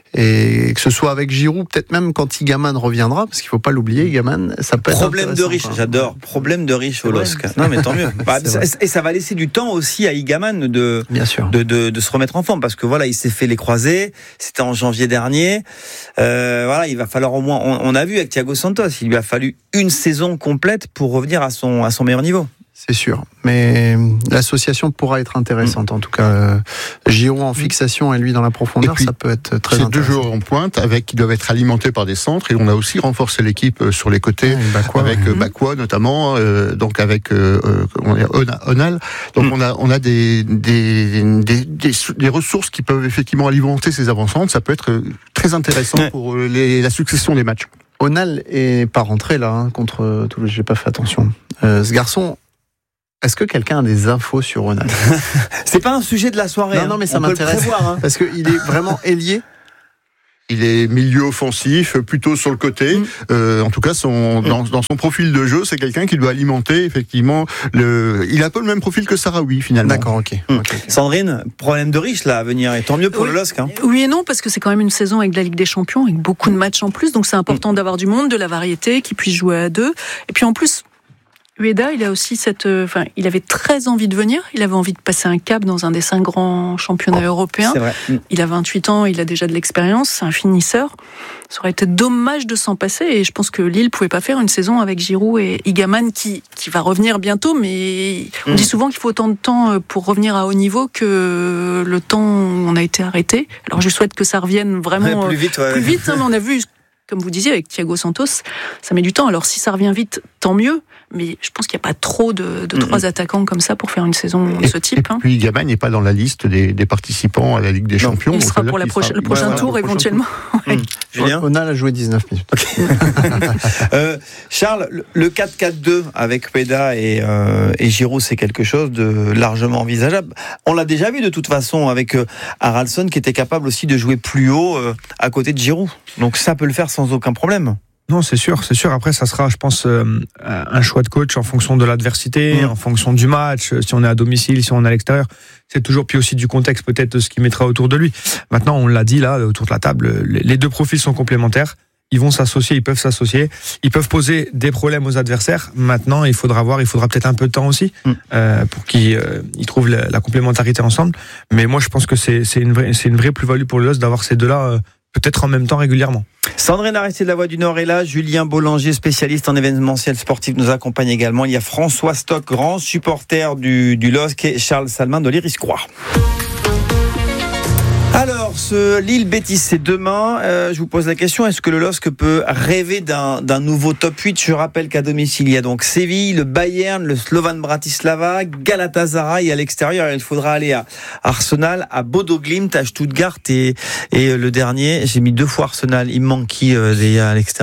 Et que ce soit avec Giroud, peut-être même quand Igaman reviendra, parce qu'il faut pas l'oublier, Igaman, ça peut être problème de riche, j'adore. Problème de riche au LOSC. Non mais tant mieux. Et ça va laisser du temps aussi à Igaman de se remettre en forme, parce que voilà, il s'est fait les croisés, c'était en janvier dernier. Il va falloir au moins, on a vu avec Thiago Santos, il lui a fallu une saison complète pour revenir à son meilleur niveau. C'est sûr, mais l'association pourra être intéressante. En tout cas, Giroud en fixation et lui dans la profondeur, ça peut être très intéressant. C'est 2 joueurs en pointe qui doivent être alimentés par des centres, et on a aussi renforcé l'équipe sur les côtés avec Bakwa notamment, donc avec Onal. Donc on a des ressources qui peuvent effectivement alimenter ces avant-centres. Ça peut être très intéressant pour la succession des matchs. Onal est pas rentré là contre Toulouse. J'ai pas fait attention. Ce garçon. Est-ce que quelqu'un a des infos sur Onal ? C'est pas un sujet de la soirée. Non, mais ça m'intéresse. Parce qu'il est vraiment ailier. Il est milieu offensif, plutôt sur le côté. En tout cas, dans son profil de jeu, c'est quelqu'un qui doit alimenter effectivement il a un peu le même profil que Sahraoui finalement. D'accord, ok. Sandrine, problème de riche là à venir, et tant mieux pour le LOSC. Oui et non, parce que c'est quand même une saison avec la Ligue des Champions, avec beaucoup de matchs en plus, donc c'est important d'avoir du monde, de la variété, qui puisse jouer à deux. Et puis en plus, Ueda, il a aussi il avait très envie de venir. Il avait envie de passer un cap dans un des 5 grands championnats européens. C'est vrai. Il a 28 ans, il a déjà de l'expérience, c'est un finisseur. Ça aurait été dommage de s'en passer, et je pense que Lille pouvait pas faire une saison avec Giroud et Igaman qui va revenir bientôt, mais on dit souvent qu'il faut autant de temps pour revenir à haut niveau que le temps où on a été arrêté. Alors je souhaite que ça revienne vraiment plus vite. Mais on a vu, comme vous disiez, avec Thiago Santos, ça met du temps. Alors si ça revient vite, tant mieux. Mais je pense qu'il n'y a pas trop de 3 attaquants comme ça pour faire une saison de ce type. Et puis Igaman n'est pas dans la liste des participants à la Ligue des Champions. Il sera pour le prochain tour éventuellement. Julien ? Onal a joué 19 minutes. Charles, le 4-4-2 avec Ueda et Giroud, c'est quelque chose de largement envisageable. On l'a déjà vu de toute façon avec Haraldsson, qui était capable aussi de jouer plus haut à côté de Giroud. Donc ça peut le faire sans aucun problème. Non, c'est sûr. Après, ça sera, je pense, un choix de coach en fonction de l'adversité, en fonction du match, si on est à domicile, si on est à l'extérieur. C'est toujours, puis aussi du contexte, peut-être, ce qu'il mettra autour de lui. Maintenant, on l'a dit là, autour de la table, les 2 profils sont complémentaires. ils vont s'associer, ils peuvent s'associer, ils peuvent poser des problèmes aux adversaires. Maintenant, il faudra peut-être un peu de temps aussi pour qu'ils trouvent la complémentarité ensemble. Mais moi, je pense que c'est une vraie plus-value pour le LOSC d'avoir ces deux-là peut-être en même temps régulièrement. Sandrine Arrêté de la Voix du Nord est là, Julien Boulanger, spécialiste en événementiel sportif, nous accompagne également. Il y a François Stock, grand supporter du LOSC, et Charles Salmin de l'Iriscroix. Alors, ce Lille-Betis, c'est demain. Je vous pose la question, est-ce que le LOSC peut rêver d'un nouveau top 8 ? Je rappelle qu'à domicile, il y a donc Séville, le Bayern, le Slovan Bratislava, Galatasaray à l'extérieur. Il faudra aller à Arsenal, à Bodo Glimt, à Stuttgart et le dernier, j'ai mis 2 fois Arsenal. Il me manque qui à l'extérieur ?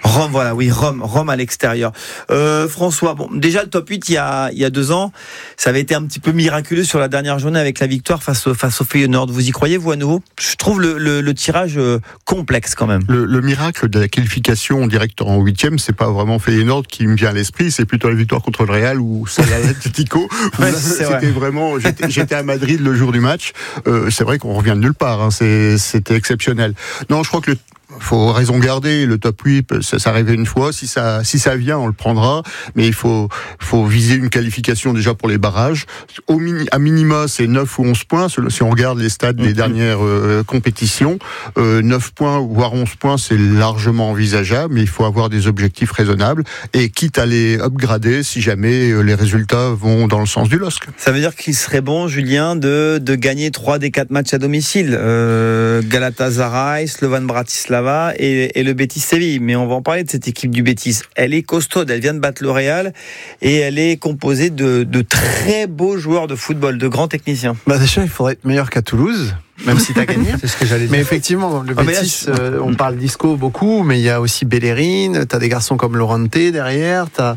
Rome à l'extérieur. François, bon, déjà le top 8 il y a 2 ans, ça avait été un petit peu miraculeux sur la dernière journée avec la victoire face au Feyenoord. Vous y croyez-vous à nouveau ? Je trouve le tirage complexe quand même. Le miracle de la qualification direct en 8e, c'est pas vraiment Feyenoord qui me vient à l'esprit, c'est plutôt la victoire contre le Real ou celle à l'Atlético. C'était vraiment, j'étais à Madrid le jour du match. C'est vrai qu'on revient de nulle part. C'était exceptionnel. Non, je crois que faut raison garder, le top 8, ça arrivait une fois, si ça vient, on le prendra, mais il faut viser une qualification déjà pour les barrages. À minima, c'est 9 ou 11 points, si on regarde les stats des dernières compétitions, 9 points, voire 11 points, c'est largement envisageable, mais il faut avoir des objectifs raisonnables, et quitte à les upgrader si jamais les résultats vont dans le sens du LOSC. Ça veut dire qu'il serait bon, Julien, de gagner 3 des 4 matchs à domicile, Galatasaray, Slovan Bratislava et le Betis Séville. Mais on va en parler de cette équipe du Betis. Elle est costaude, elle vient de battre le Real et elle est composée de très beaux joueurs de football, de grands techniciens. Déjà, il faudrait être meilleur qu'à Toulouse. Même si t'as gagné. C'est ce que j'allais dire. Mais effectivement, le Betis, on parle d'Isco beaucoup, mais il y a aussi Bellerin, t'as des garçons comme Lorente derrière, t'as,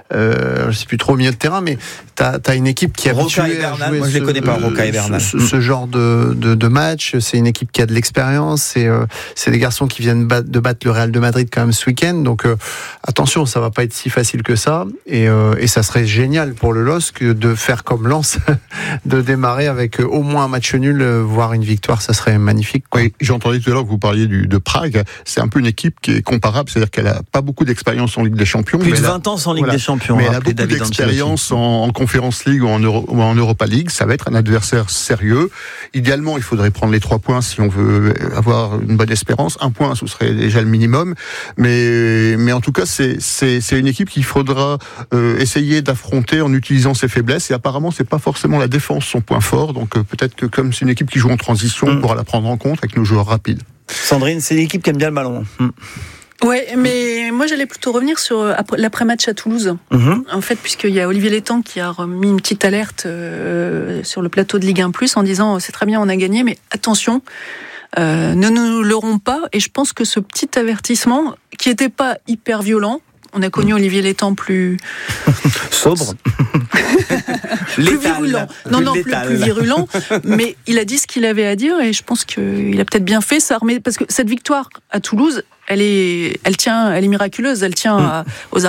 je sais plus trop au milieu de terrain, mais t'as une équipe qui est habituée à jouer. Moi, je les connais pas, Roca et Bernal. Ce genre de match, c'est une équipe qui a de l'expérience, c'est des garçons qui viennent de battre le Real de Madrid quand même ce week-end, donc attention, ça va pas être si facile que ça, et ça serait génial pour le LOSC de faire comme Lens, de démarrer avec au moins un match nul, voire une victoire, ça serait magnifique. Oui, j'entendais tout à l'heure que vous parliez de Prague. C'est un peu une équipe qui est comparable, c'est-à-dire qu'elle a pas beaucoup d'expérience en Ligue des Champions. Plus de 20 ans sans Ligue des Champions. Mais elle a beaucoup d'expérience en Conference League ou en Europa League. Ça va être un adversaire sérieux. Idéalement, il faudrait prendre les 3 points si on veut avoir une bonne espérance. 1 point, ce serait déjà le minimum. Mais en tout cas, c'est une équipe qu'il faudra essayer d'affronter en utilisant ses faiblesses. Et apparemment, c'est pas forcément la défense son point fort. Donc peut-être que comme c'est une équipe qui joue en transition, on pourra la prendre en compte avec nos joueurs rapides. Sandrine, c'est l'équipe qui aime bien le ballon. Ouais, mais moi j'allais plutôt revenir sur l'après-match à Toulouse. En fait, puisqu'il y a Olivier Létang qui a remis une petite alerte sur le plateau de Ligue 1+, en disant c'est très bien, on a gagné, mais attention, ne nous leurrons pas. Et je pense que ce petit avertissement, qui n'était pas hyper violent, on a connu Olivier Létang plus sobre. Plus virulent. Plus virulent, mais il a dit ce qu'il avait à dire et je pense qu'il a peut-être bien fait. Ça remet, parce que cette victoire à Toulouse, elle est miraculeuse, elle tient aux